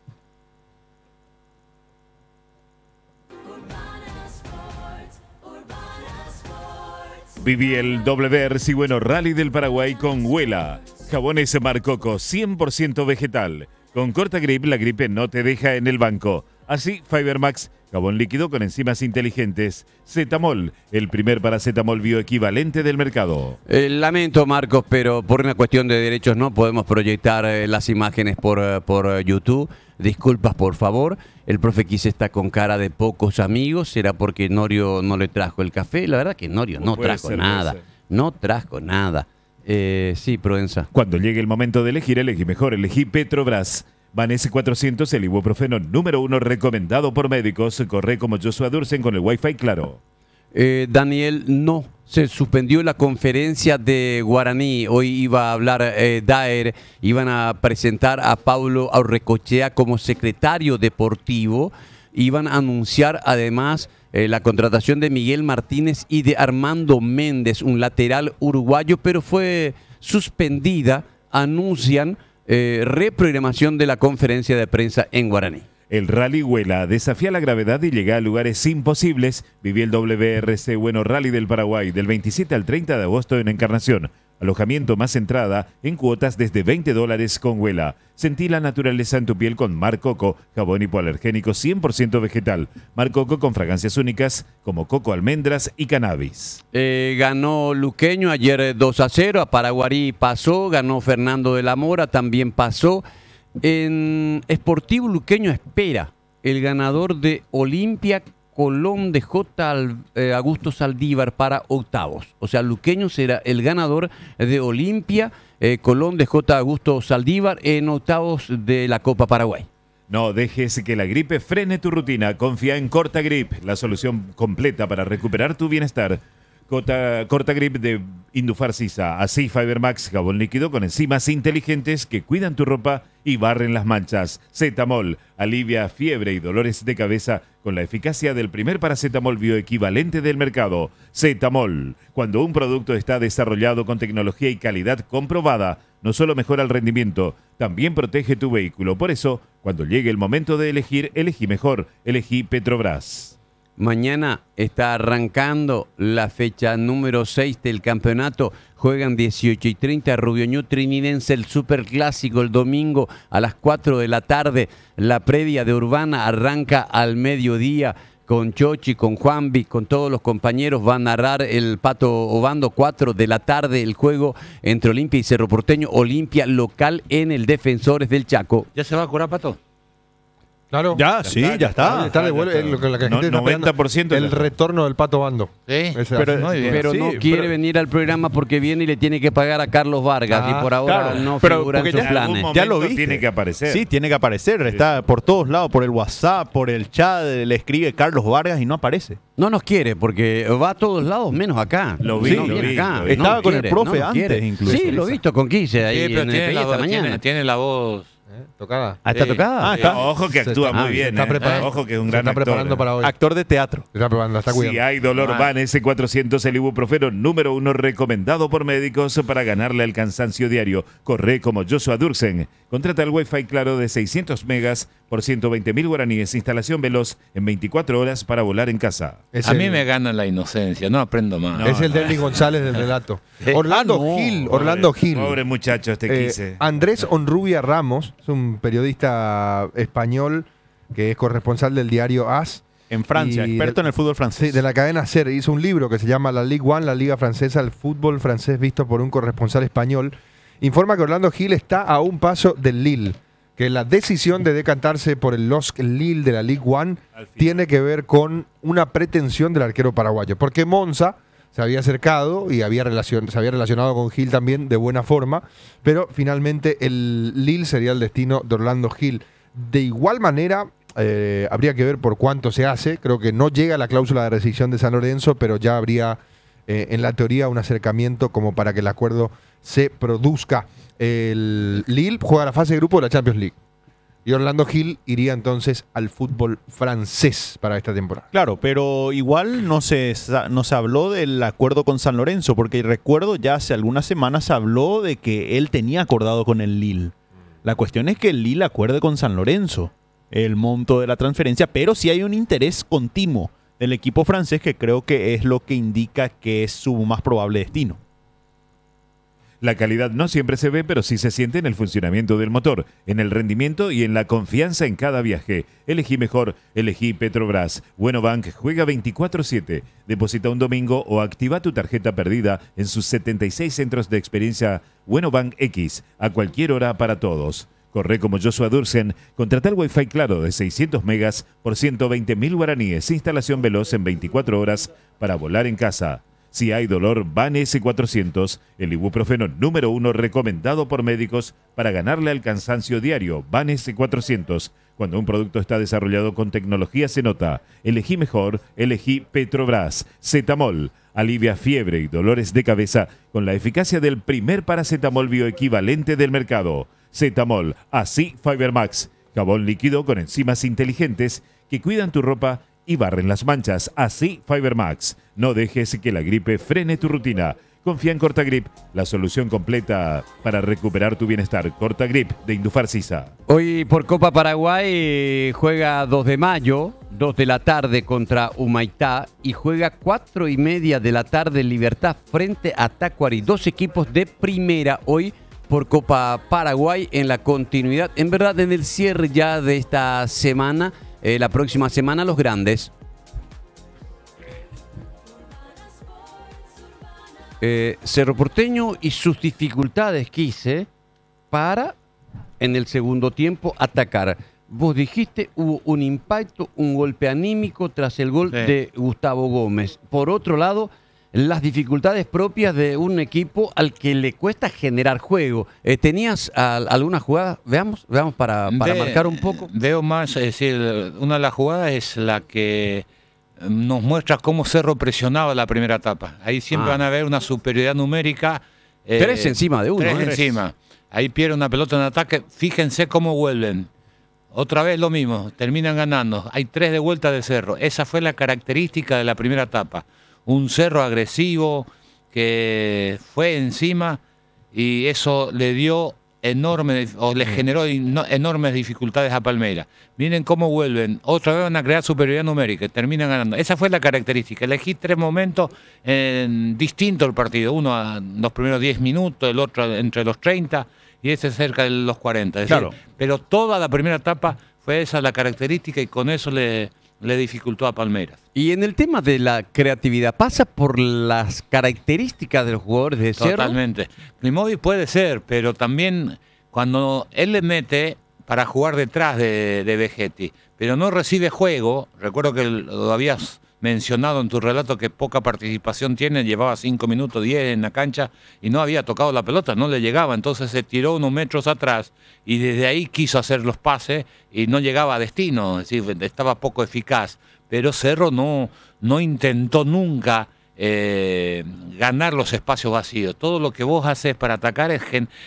Viví el WRC Bueno Rally del Paraguay con Huela. Jabones Marcoco 100% vegetal. Con corta grip, la gripe no te deja en el banco. Así, Fibermax, jabón líquido con enzimas inteligentes. Zetamol, el primer paracetamol bioequivalente del mercado. Lamento, Marcos, pero por una cuestión de derechos no podemos proyectar las imágenes por YouTube. Disculpas, por favor. El profe Quise está con cara de pocos amigos. ¿Será porque Norio no le trajo el café? La verdad que Norio no trajo nada. No trajo nada. Sí, Provenza. Cuando llegue el momento de elegir, elegí mejor. Elegí Petrobras. Vanesse 400, el ibuprofeno número 1 recomendado por médicos. Corre como Joshua Dursen con el Wi-Fi claro. Daniel, no. Se suspendió la conferencia de Guaraní. Hoy iba a hablar Daer. Iban a presentar a Paulo Aurrecochea como secretario deportivo. Iban a anunciar además la contratación de Miguel Martínez y de Armando Méndez, un lateral uruguayo, pero fue suspendida. Anuncian reprogramación de la conferencia de prensa en Guaraní. El Rally Huela desafía la gravedad y llega a lugares imposibles. Viví el WRC Bueno Rally del Paraguay del 27 al 30 de agosto en Encarnación. Alojamiento más entrada en cuotas desde $20 con Huela. Sentí la naturaleza en tu piel con Mar Coco, jabón hipoalergénico 100% vegetal. Mar Coco con fragancias únicas como coco, almendras y cannabis. Ganó Luqueño ayer 2-0, a Paraguarí pasó, ganó Fernando de la Mora, también pasó. En Sportivo Luqueño espera el ganador de Olimpia Colón de Augusto Saldívar para octavos. O sea, Luqueño será el ganador de Olimpia Colón de Augusto Saldívar en octavos de la Copa Paraguay. No dejes que la gripe frene tu rutina. Confía en Cortagrip, la solución completa para recuperar tu bienestar. Cortagrip de Indufarcisa, así Fibermax, jabón líquido con enzimas inteligentes que cuidan tu ropa y barren las manchas. Cetamol, alivia fiebre y dolores de cabeza con la eficacia del primer paracetamol bioequivalente del mercado. Cetamol, cuando un producto está desarrollado con tecnología y calidad comprobada, no solo mejora el rendimiento, también protege tu vehículo. Por eso, cuando llegue el momento de elegir, elegí mejor, elegí Petrobras. Mañana está arrancando la fecha número 6 del campeonato. Juegan 18:30 Rubioñú Trinidense, el superclásico el domingo a las 4 de la tarde. La previa de Urbana arranca al mediodía con Chochi, con Juanvi, con todos los compañeros. Va a narrar el Pato Obando. 4 de la tarde el juego entre Olimpia y Cerro Porteño. Olimpia local en el Defensores del Chaco. ¿Ya se va a curar, Pato? Claro. Ya está. Está de vuelta. Lo que la gente está 90% el retorno del Pato Bando. Sí, pero no quiere venir al programa porque viene y le tiene que pagar a Carlos Vargas y por ahora claro, no pero figura en porque sus planes. Ya lo viste. Tiene que aparecer. Sí, tiene que aparecer. Está por todos lados, por el WhatsApp, por el chat, le escribe Carlos Vargas y no aparece. No nos quiere porque va a todos lados menos acá. Lo vi, No lo viene vi, acá. lo vi. Estaba No con quiere, el profe no antes quiere. incluso. Sí, lo he visto con Quise ahí pero en el PI esta mañana. tiene la voz. Tocada. ¿Está tocada? está. Ojo que actúa muy bien. Está preparando, Ojo que es un se gran está preparando actor. para hoy. Actor de teatro. Se está preparando, la está cuidando. Si hay dolor, Van S400, el ibuprofeno número 1 recomendado por médicos para ganarle al cansancio diario. Corre como Joshua Dursen. Contrata el Wi-Fi claro de 600 megas por 120.000 guaraníes. Instalación veloz en 24 horas para volar en casa. Es A mí el- me gana la inocencia, no aprendo más. No, es el Derly González del relato. Orlando Gil. Orlando Gil. Pobre muchacho este Quise. Andrés Onrubia Ramos es un periodista español que es corresponsal del diario AS. En Francia, Y experto en el fútbol francés. Sí, de la cadena SER. Hizo un libro que se llama La Ligue 1, la Liga Francesa, el fútbol francés visto por un corresponsal español. Informa que Orlando Gil está a un paso del Lille, que la decisión de decantarse por el LOSC Lille de la Ligue 1 tiene que ver con una pretensión del arquero paraguayo, porque Monza se había acercado y se había relacionado con Gil también de buena forma, pero finalmente el Lille sería el destino de Orlando Gil. De igual manera, habría que ver por cuánto se hace. Creo que no llega la cláusula de rescisión de San Lorenzo, pero ya habría en la teoría un acercamiento como para que el acuerdo se produzca. El Lille juega la fase de grupo de la Champions League. Y Orlando Gil iría entonces al fútbol francés para esta temporada. Claro, pero igual no se habló del acuerdo con San Lorenzo, porque recuerdo ya hace algunas semanas se habló de que él tenía acordado con el Lille. La cuestión es que el Lille acuerde con San Lorenzo el monto de la transferencia, pero sí hay un interés continuo del equipo francés que creo que es lo que indica que es su más probable destino. La calidad no siempre se ve, pero sí se siente en el funcionamiento del motor, en el rendimiento y en la confianza en cada viaje. Elegí mejor, elegí Petrobras. Buenobank juega 24/7. Deposita un domingo o activa tu tarjeta perdida en sus 76 centros de experiencia Buenobank X, a cualquier hora para todos. Corre como Joshua Dursen, contrata el Wi-Fi claro de 600 megas por 120.000 guaraníes. Instalación veloz en 24 horas para volar en casa. Si hay dolor, Van S400, el ibuprofeno número 1 recomendado por médicos para ganarle al cansancio diario. Van S400. Cuando un producto está desarrollado con tecnología se nota. Elegí mejor, elegí Petrobras. Cetamol, alivia fiebre y dolores de cabeza con la eficacia del primer paracetamol bioequivalente del mercado. Cetamol, así Fibermax, jabón líquido con enzimas inteligentes que cuidan tu ropa y barren las manchas. Así Fibermax. No dejes que la gripe frene tu rutina. Confía en Cortagrip, la solución completa para recuperar tu bienestar. Cortagrip de Indufar Sisa. Hoy por Copa Paraguay juega 2 de mayo, 2 de la tarde contra Humaitá y juega 4:30 de la tarde Libertad frente a Tacuary. 2 equipos de primera hoy por Copa Paraguay en la continuidad, en verdad en el cierre ya de esta semana, la próxima semana los grandes. Cerro Porteño y sus dificultades quise para en el segundo tiempo atacar. Vos dijiste hubo un impacto, un golpe anímico tras el gol de Gustavo Gómez. Por otro lado, las dificultades propias de un equipo al que le cuesta generar juego. ¿Tenías alguna jugada? Veamos para marcar un poco. Veo más, es decir, una de las jugadas es la que nos muestra cómo Cerro presionaba la primera etapa. Ahí siempre van a ver una superioridad numérica. 3 encima de uno. 3 encima. Ahí pierde una pelota en ataque. Fíjense cómo vuelven. Otra vez lo mismo. Terminan ganando. Hay 3 de vuelta de Cerro. Esa fue la característica de la primera etapa. Un Cerro agresivo que fue encima y eso le dio le generó enormes dificultades a Palmeiras. Miren cómo vuelven, otra vez van a crear superioridad numérica, terminan ganando. Esa fue la característica. Elegí 3 momentos distintos del partido. Uno a los primeros 10 minutos, el otro entre los 30 y ese cerca de los 40. Es decir, pero toda la primera etapa fue esa la característica y con eso le dificultó a Palmeiras. Y en el tema de la creatividad, ¿pasa por las características de los jugadores de Cerro? Totalmente. Klimovic puede ser, pero también cuando él le mete para jugar detrás de Vegetti, pero no recibe juego, recuerdo que lo habías mencionado en tu relato que poca participación tiene, llevaba 5 minutos, 10 en la cancha y no había tocado la pelota, no le llegaba, entonces se tiró unos metros atrás y desde ahí quiso hacer los pases y no llegaba a destino, es decir, estaba poco eficaz, pero Cerro no intentó nunca ganar los espacios vacíos. Todo lo que vos haces para atacar es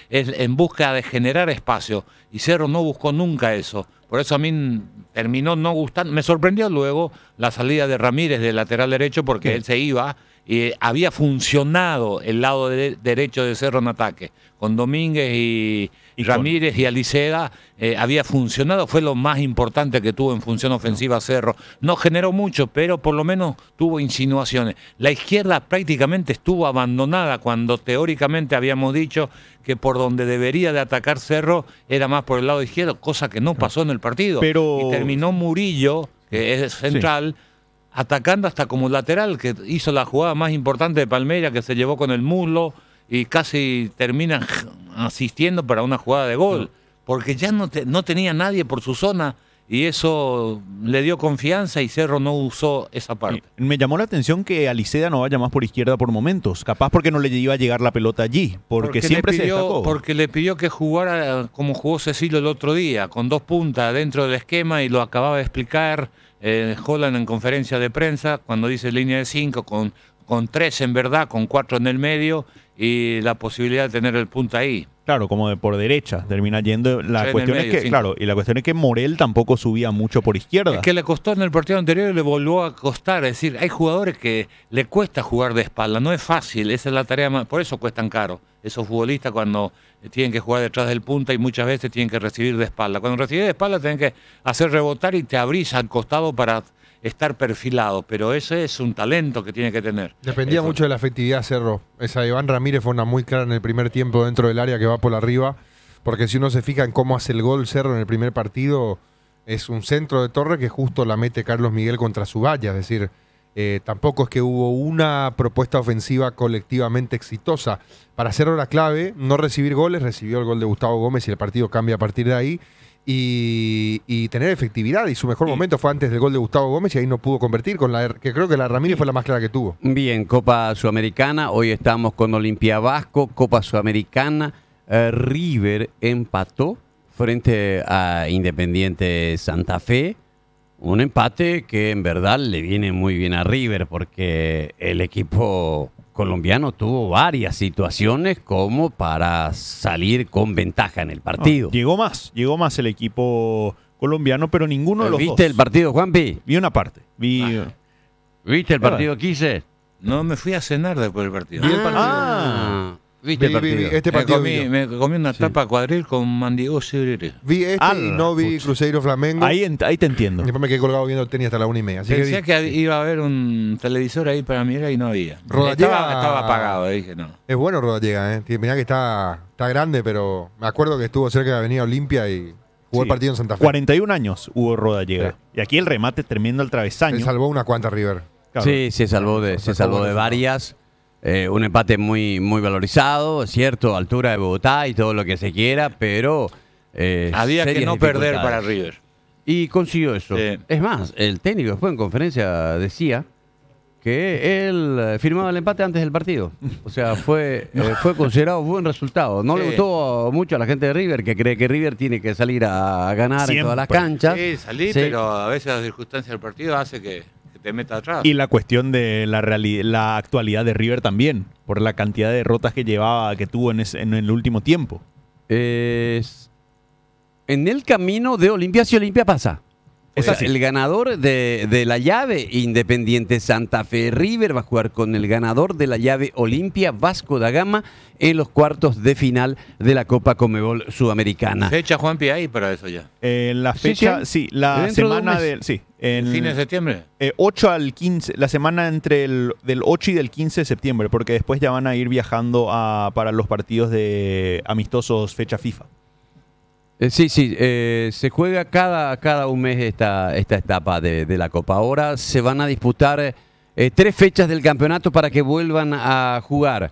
en busca de generar espacio y Cerro no buscó nunca eso. Por eso a mí terminó no gustando. Me sorprendió luego la salida de Ramírez del lateral derecho porque él se iba y había funcionado el lado derecho de Cerro en ataque. Con Domínguez y Ramírez y Aliceda había funcionado, fue lo más importante que tuvo en función ofensiva Cerro. No generó mucho, pero por lo menos tuvo insinuaciones. La izquierda prácticamente estuvo abandonada cuando teóricamente habíamos dicho que por donde debería de atacar Cerro era más por el lado izquierdo, cosa que no pasó en el partido. Y terminó Murillo, que es central, atacando hasta como lateral, que hizo la jugada más importante de Palmeiras, que se llevó con el muslo y casi termina asistiendo para una jugada de gol, porque ya no tenía nadie por su zona y eso le dio confianza y Cerro no usó esa parte. Me llamó la atención que Aliceda no vaya más por izquierda por momentos, capaz porque no le iba a llegar la pelota allí, porque siempre se destacó. Porque le pidió que jugara como jugó Cecilio el otro día, con 2 puntas dentro del esquema y lo acababa de explicar Holland en conferencia de prensa, cuando dice línea de 5, con 3 en verdad, con 4 en el medio y la posibilidad de tener el punta ahí. Claro, como de por derecha termina yendo. La cuestión es que, y la cuestión es que Morel tampoco subía mucho por izquierda. Es que le costó en el partido anterior y le volvió a costar. Es decir, hay jugadores que le cuesta jugar de espalda, no es fácil, esa es la tarea más, por eso cuestan caro. Esos futbolistas cuando tienen que jugar detrás del punta y muchas veces tienen que recibir de espalda. Cuando recibís de espalda tienen que hacer rebotar y te abrís al costado para estar perfilado, pero ese es un talento que tiene que tener. Dependía mucho de la efectividad Cerro. Esa de Iván Ramírez fue una muy clara en el primer tiempo dentro del área que va por arriba, porque si uno se fija en cómo hace el gol Cerro en el primer partido, es un centro de torre que justo la mete Carlos Miguel contra su valla, es decir, tampoco es que hubo una propuesta ofensiva colectivamente exitosa. Para Cerro la clave, no recibir goles, recibió el gol de Gustavo Gómez y el partido cambia a partir de ahí. Y tener efectividad, y su mejor momento fue antes del gol de Gustavo Gómez y ahí no pudo convertir, que creo que la Ramírez fue la más clara que tuvo. Bien, Copa Sudamericana, hoy estamos con Olimpia Vasco, Copa Sudamericana, River empató frente a Independiente Santa Fe, un empate que en verdad le viene muy bien a River porque el equipo colombiano tuvo varias situaciones como para salir con ventaja en el partido. Llegó más el equipo colombiano, pero ninguno de los dos. ¿Viste el partido, Juanpi? Vi una parte. ¿Viste el partido, Quise? No, me fui a cenar después del partido. Vi el partido. ¿Viste el partido? Este Me partido comí, vi. me comí una tapa cuadril con mandigó Siriri. Vi este y no vi Cruzeiro Flamengo. Ahí te entiendo. Después me quedé colgado viendo el tenis hasta la 1:30. Así Pensé que que iba a haber un televisor ahí para mirar y no había. Rodallega- Estaba apagado, dije no. es bueno Rodallega, Mirá que está grande, pero me acuerdo que estuvo cerca de Avenida Olimpia y jugó el Sí. partido en Santa Fe. 41 años hubo Rodallega. Sí. Y aquí el remate tremendo al travesaño. Se salvó unas cuantas River. Claro. Sí, se salvó de varias. Un empate muy, muy valorizado, es cierto, altura de Bogotá y todo lo que se quiera, pero Había que serias no perder dificultades. para River. Y consiguió eso. Sí. Es más, el técnico después en conferencia decía que él firmaba el empate antes del partido. O sea, fue considerado buen resultado. No le Sí. gustó mucho a la gente de River, que cree que River tiene que salir a ganar en todas las Siempre. canchas. Sí, salí, Sí. pero a veces la circunstancia del partido hace que te meta atrás. Y la cuestión de la actualidad de River también, por la cantidad de derrotas que tuvo en el último tiempo. Es en el camino de Olimpia, si Olimpia pasa. O Es sea, así. el ganador de la llave Independiente Santa Fe River va a jugar con el ganador de la llave Olimpia Vasco da Gama en los cuartos de final de la Copa Conmebol Sudamericana. Fecha Juanpi ahí para eso ya. La Sí, fecha, sí. la Dentro de un semana mes. del. Sí, en ¿Fin de septiembre? 8 al 15, la semana del 8 y del 15 de septiembre, porque después ya van a ir viajando para los partidos de amistosos fecha FIFA. Sí, se juega cada un mes esta etapa de la Copa. Ahora se van a disputar 3 fechas del campeonato para que vuelvan a jugar.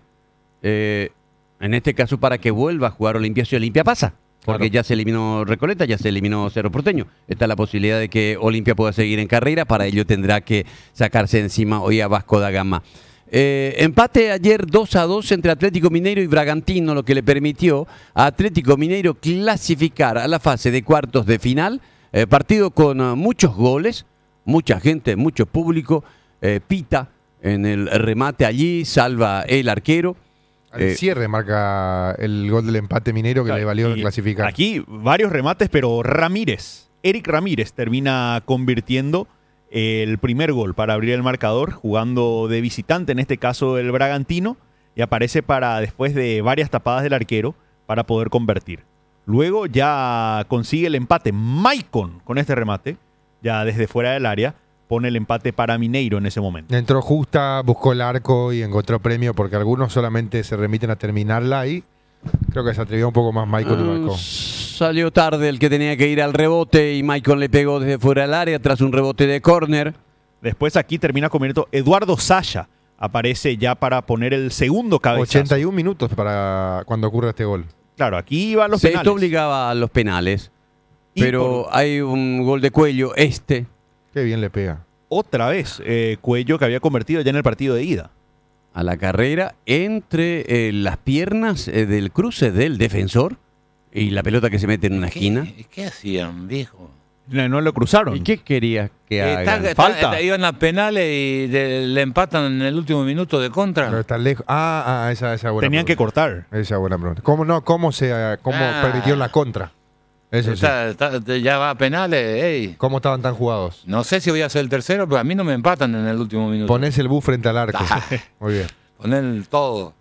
En este caso, para que vuelva a jugar Olimpia si Olimpia pasa. Porque ya se eliminó Recoleta, ya se eliminó Cerro Porteño. Está la posibilidad de que Olimpia pueda seguir en carrera. Para ello tendrá que sacarse encima hoy a Vasco da Gama. Empate ayer 2-2 entre Atlético Mineiro y Bragantino, lo que le permitió a Atlético Mineiro clasificar a la fase de cuartos de final. Partido con muchos goles, mucha gente, mucho público. Pita en el remate allí, salva el arquero. Al cierre marca el gol del empate minero que le valió Y clasificar. Aquí varios remates, pero Eric Ramírez termina convirtiendo el primer gol para abrir el marcador, jugando de visitante, en este caso el Bragantino, y aparece después de varias tapadas del arquero, para poder convertir. Luego ya consigue el empate Maicon con este remate, ya desde fuera del área, pone el empate para Mineiro en ese momento. Entró justa, buscó el arco y encontró premio porque algunos solamente se remiten a terminarla y creo que se atrevió un poco más Michael y marcó. Salió tarde el que tenía que ir al rebote y Maicon le pegó desde fuera del área tras un rebote de córner. Después aquí termina convirtiendo Eduardo Saya, aparece ya para poner el segundo cabezazo. 81 minutos para cuando ocurre este gol. Claro, aquí iban los Se penales. esto obligaba a los penales, Y pero hay un gol de Cuello, Qué bien le pega. Otra vez, Cuello, que había convertido ya en el partido de ida. a la carrera entre las piernas del cruce del defensor y la pelota que se mete en una esquina. ¿Qué hacían, viejo? No lo cruzaron. ¿Y qué querías que hagan? Falta. Iban a penales y le empatan en el último minuto de contra. Pero está lejos. Esa buena Tenían que pregunta. cortar. Esa buena pregunta. ¿Cómo permitieron la contra? Eso sí. Ya va a penales, ey. ¿Cómo estaban tan jugados? No sé si voy a ser el tercero, pero a mí no me empatan en el último minuto. Ponés el bus frente al arco. Muy bien. Poner todo.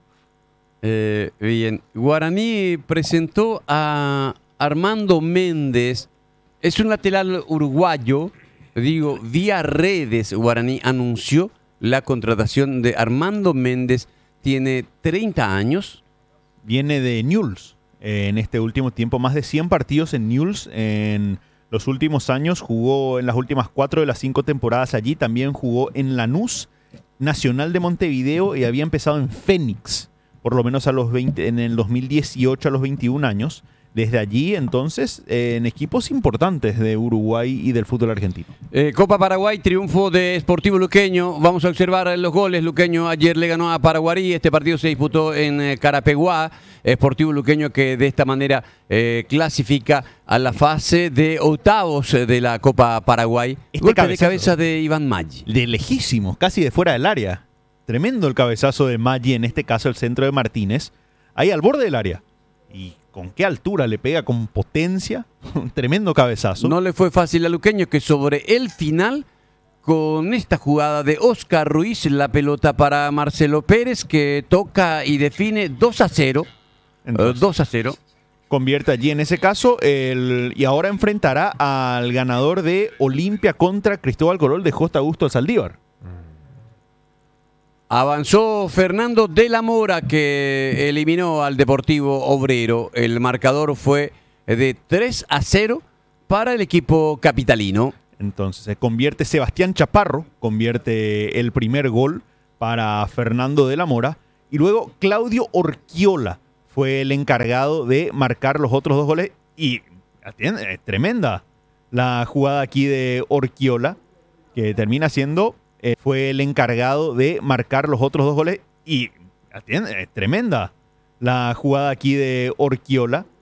Bien. Guaraní presentó a Armando Méndez. Es un lateral uruguayo. Vía redes, Guaraní anunció la contratación de Armando Méndez. Tiene 30 años. Viene de Newell's. En este último tiempo, más de 100 partidos en Newell's en los últimos años. Jugó en las últimas 4 de las 5 temporadas allí. También jugó en Lanús, Nacional de Montevideo, y había empezado en Fénix, por lo menos en el 2018 a los 21 años. Desde allí, entonces, en equipos importantes de Uruguay y del fútbol argentino. Copa Paraguay, triunfo de Sportivo Luqueño. Vamos a observar los goles. Luqueño ayer le ganó a Paraguarí. Este partido se disputó en Carapeguá. Sportivo Luqueño que de esta manera clasifica a la fase de octavos de la Copa Paraguay. Golpe de cabeza de Iván Maggi. De lejísimos, casi de fuera del área. Tremendo el cabezazo de Maggi, en este caso el centro de Martínez. Ahí al borde del área. Y con qué altura le pega, con potencia. Un tremendo cabezazo. No le fue fácil a Luqueño, que sobre el final con esta jugada de Oscar Ruiz, la pelota para Marcelo Pérez, que toca y define 2-0. Entonces, 2-0. convierte allí en ese caso y ahora enfrentará al ganador de Olimpia contra Cristóbal Colón de Costa Augusto Saldívar. Avanzó Fernando de la Mora, que eliminó al Deportivo Obrero. El marcador fue de 3-0 para el equipo capitalino. Entonces se convierte Sebastián Chaparro, convierte el primer gol para Fernando de la Mora. Y luego Claudio Orquiola fue el encargado de marcar los otros 2 goles. Y es tremenda la jugada aquí de Orquiola, que termina siendo... fue el encargado de marcar los otros 2 goles. Y es tremenda la jugada aquí de Orquiola,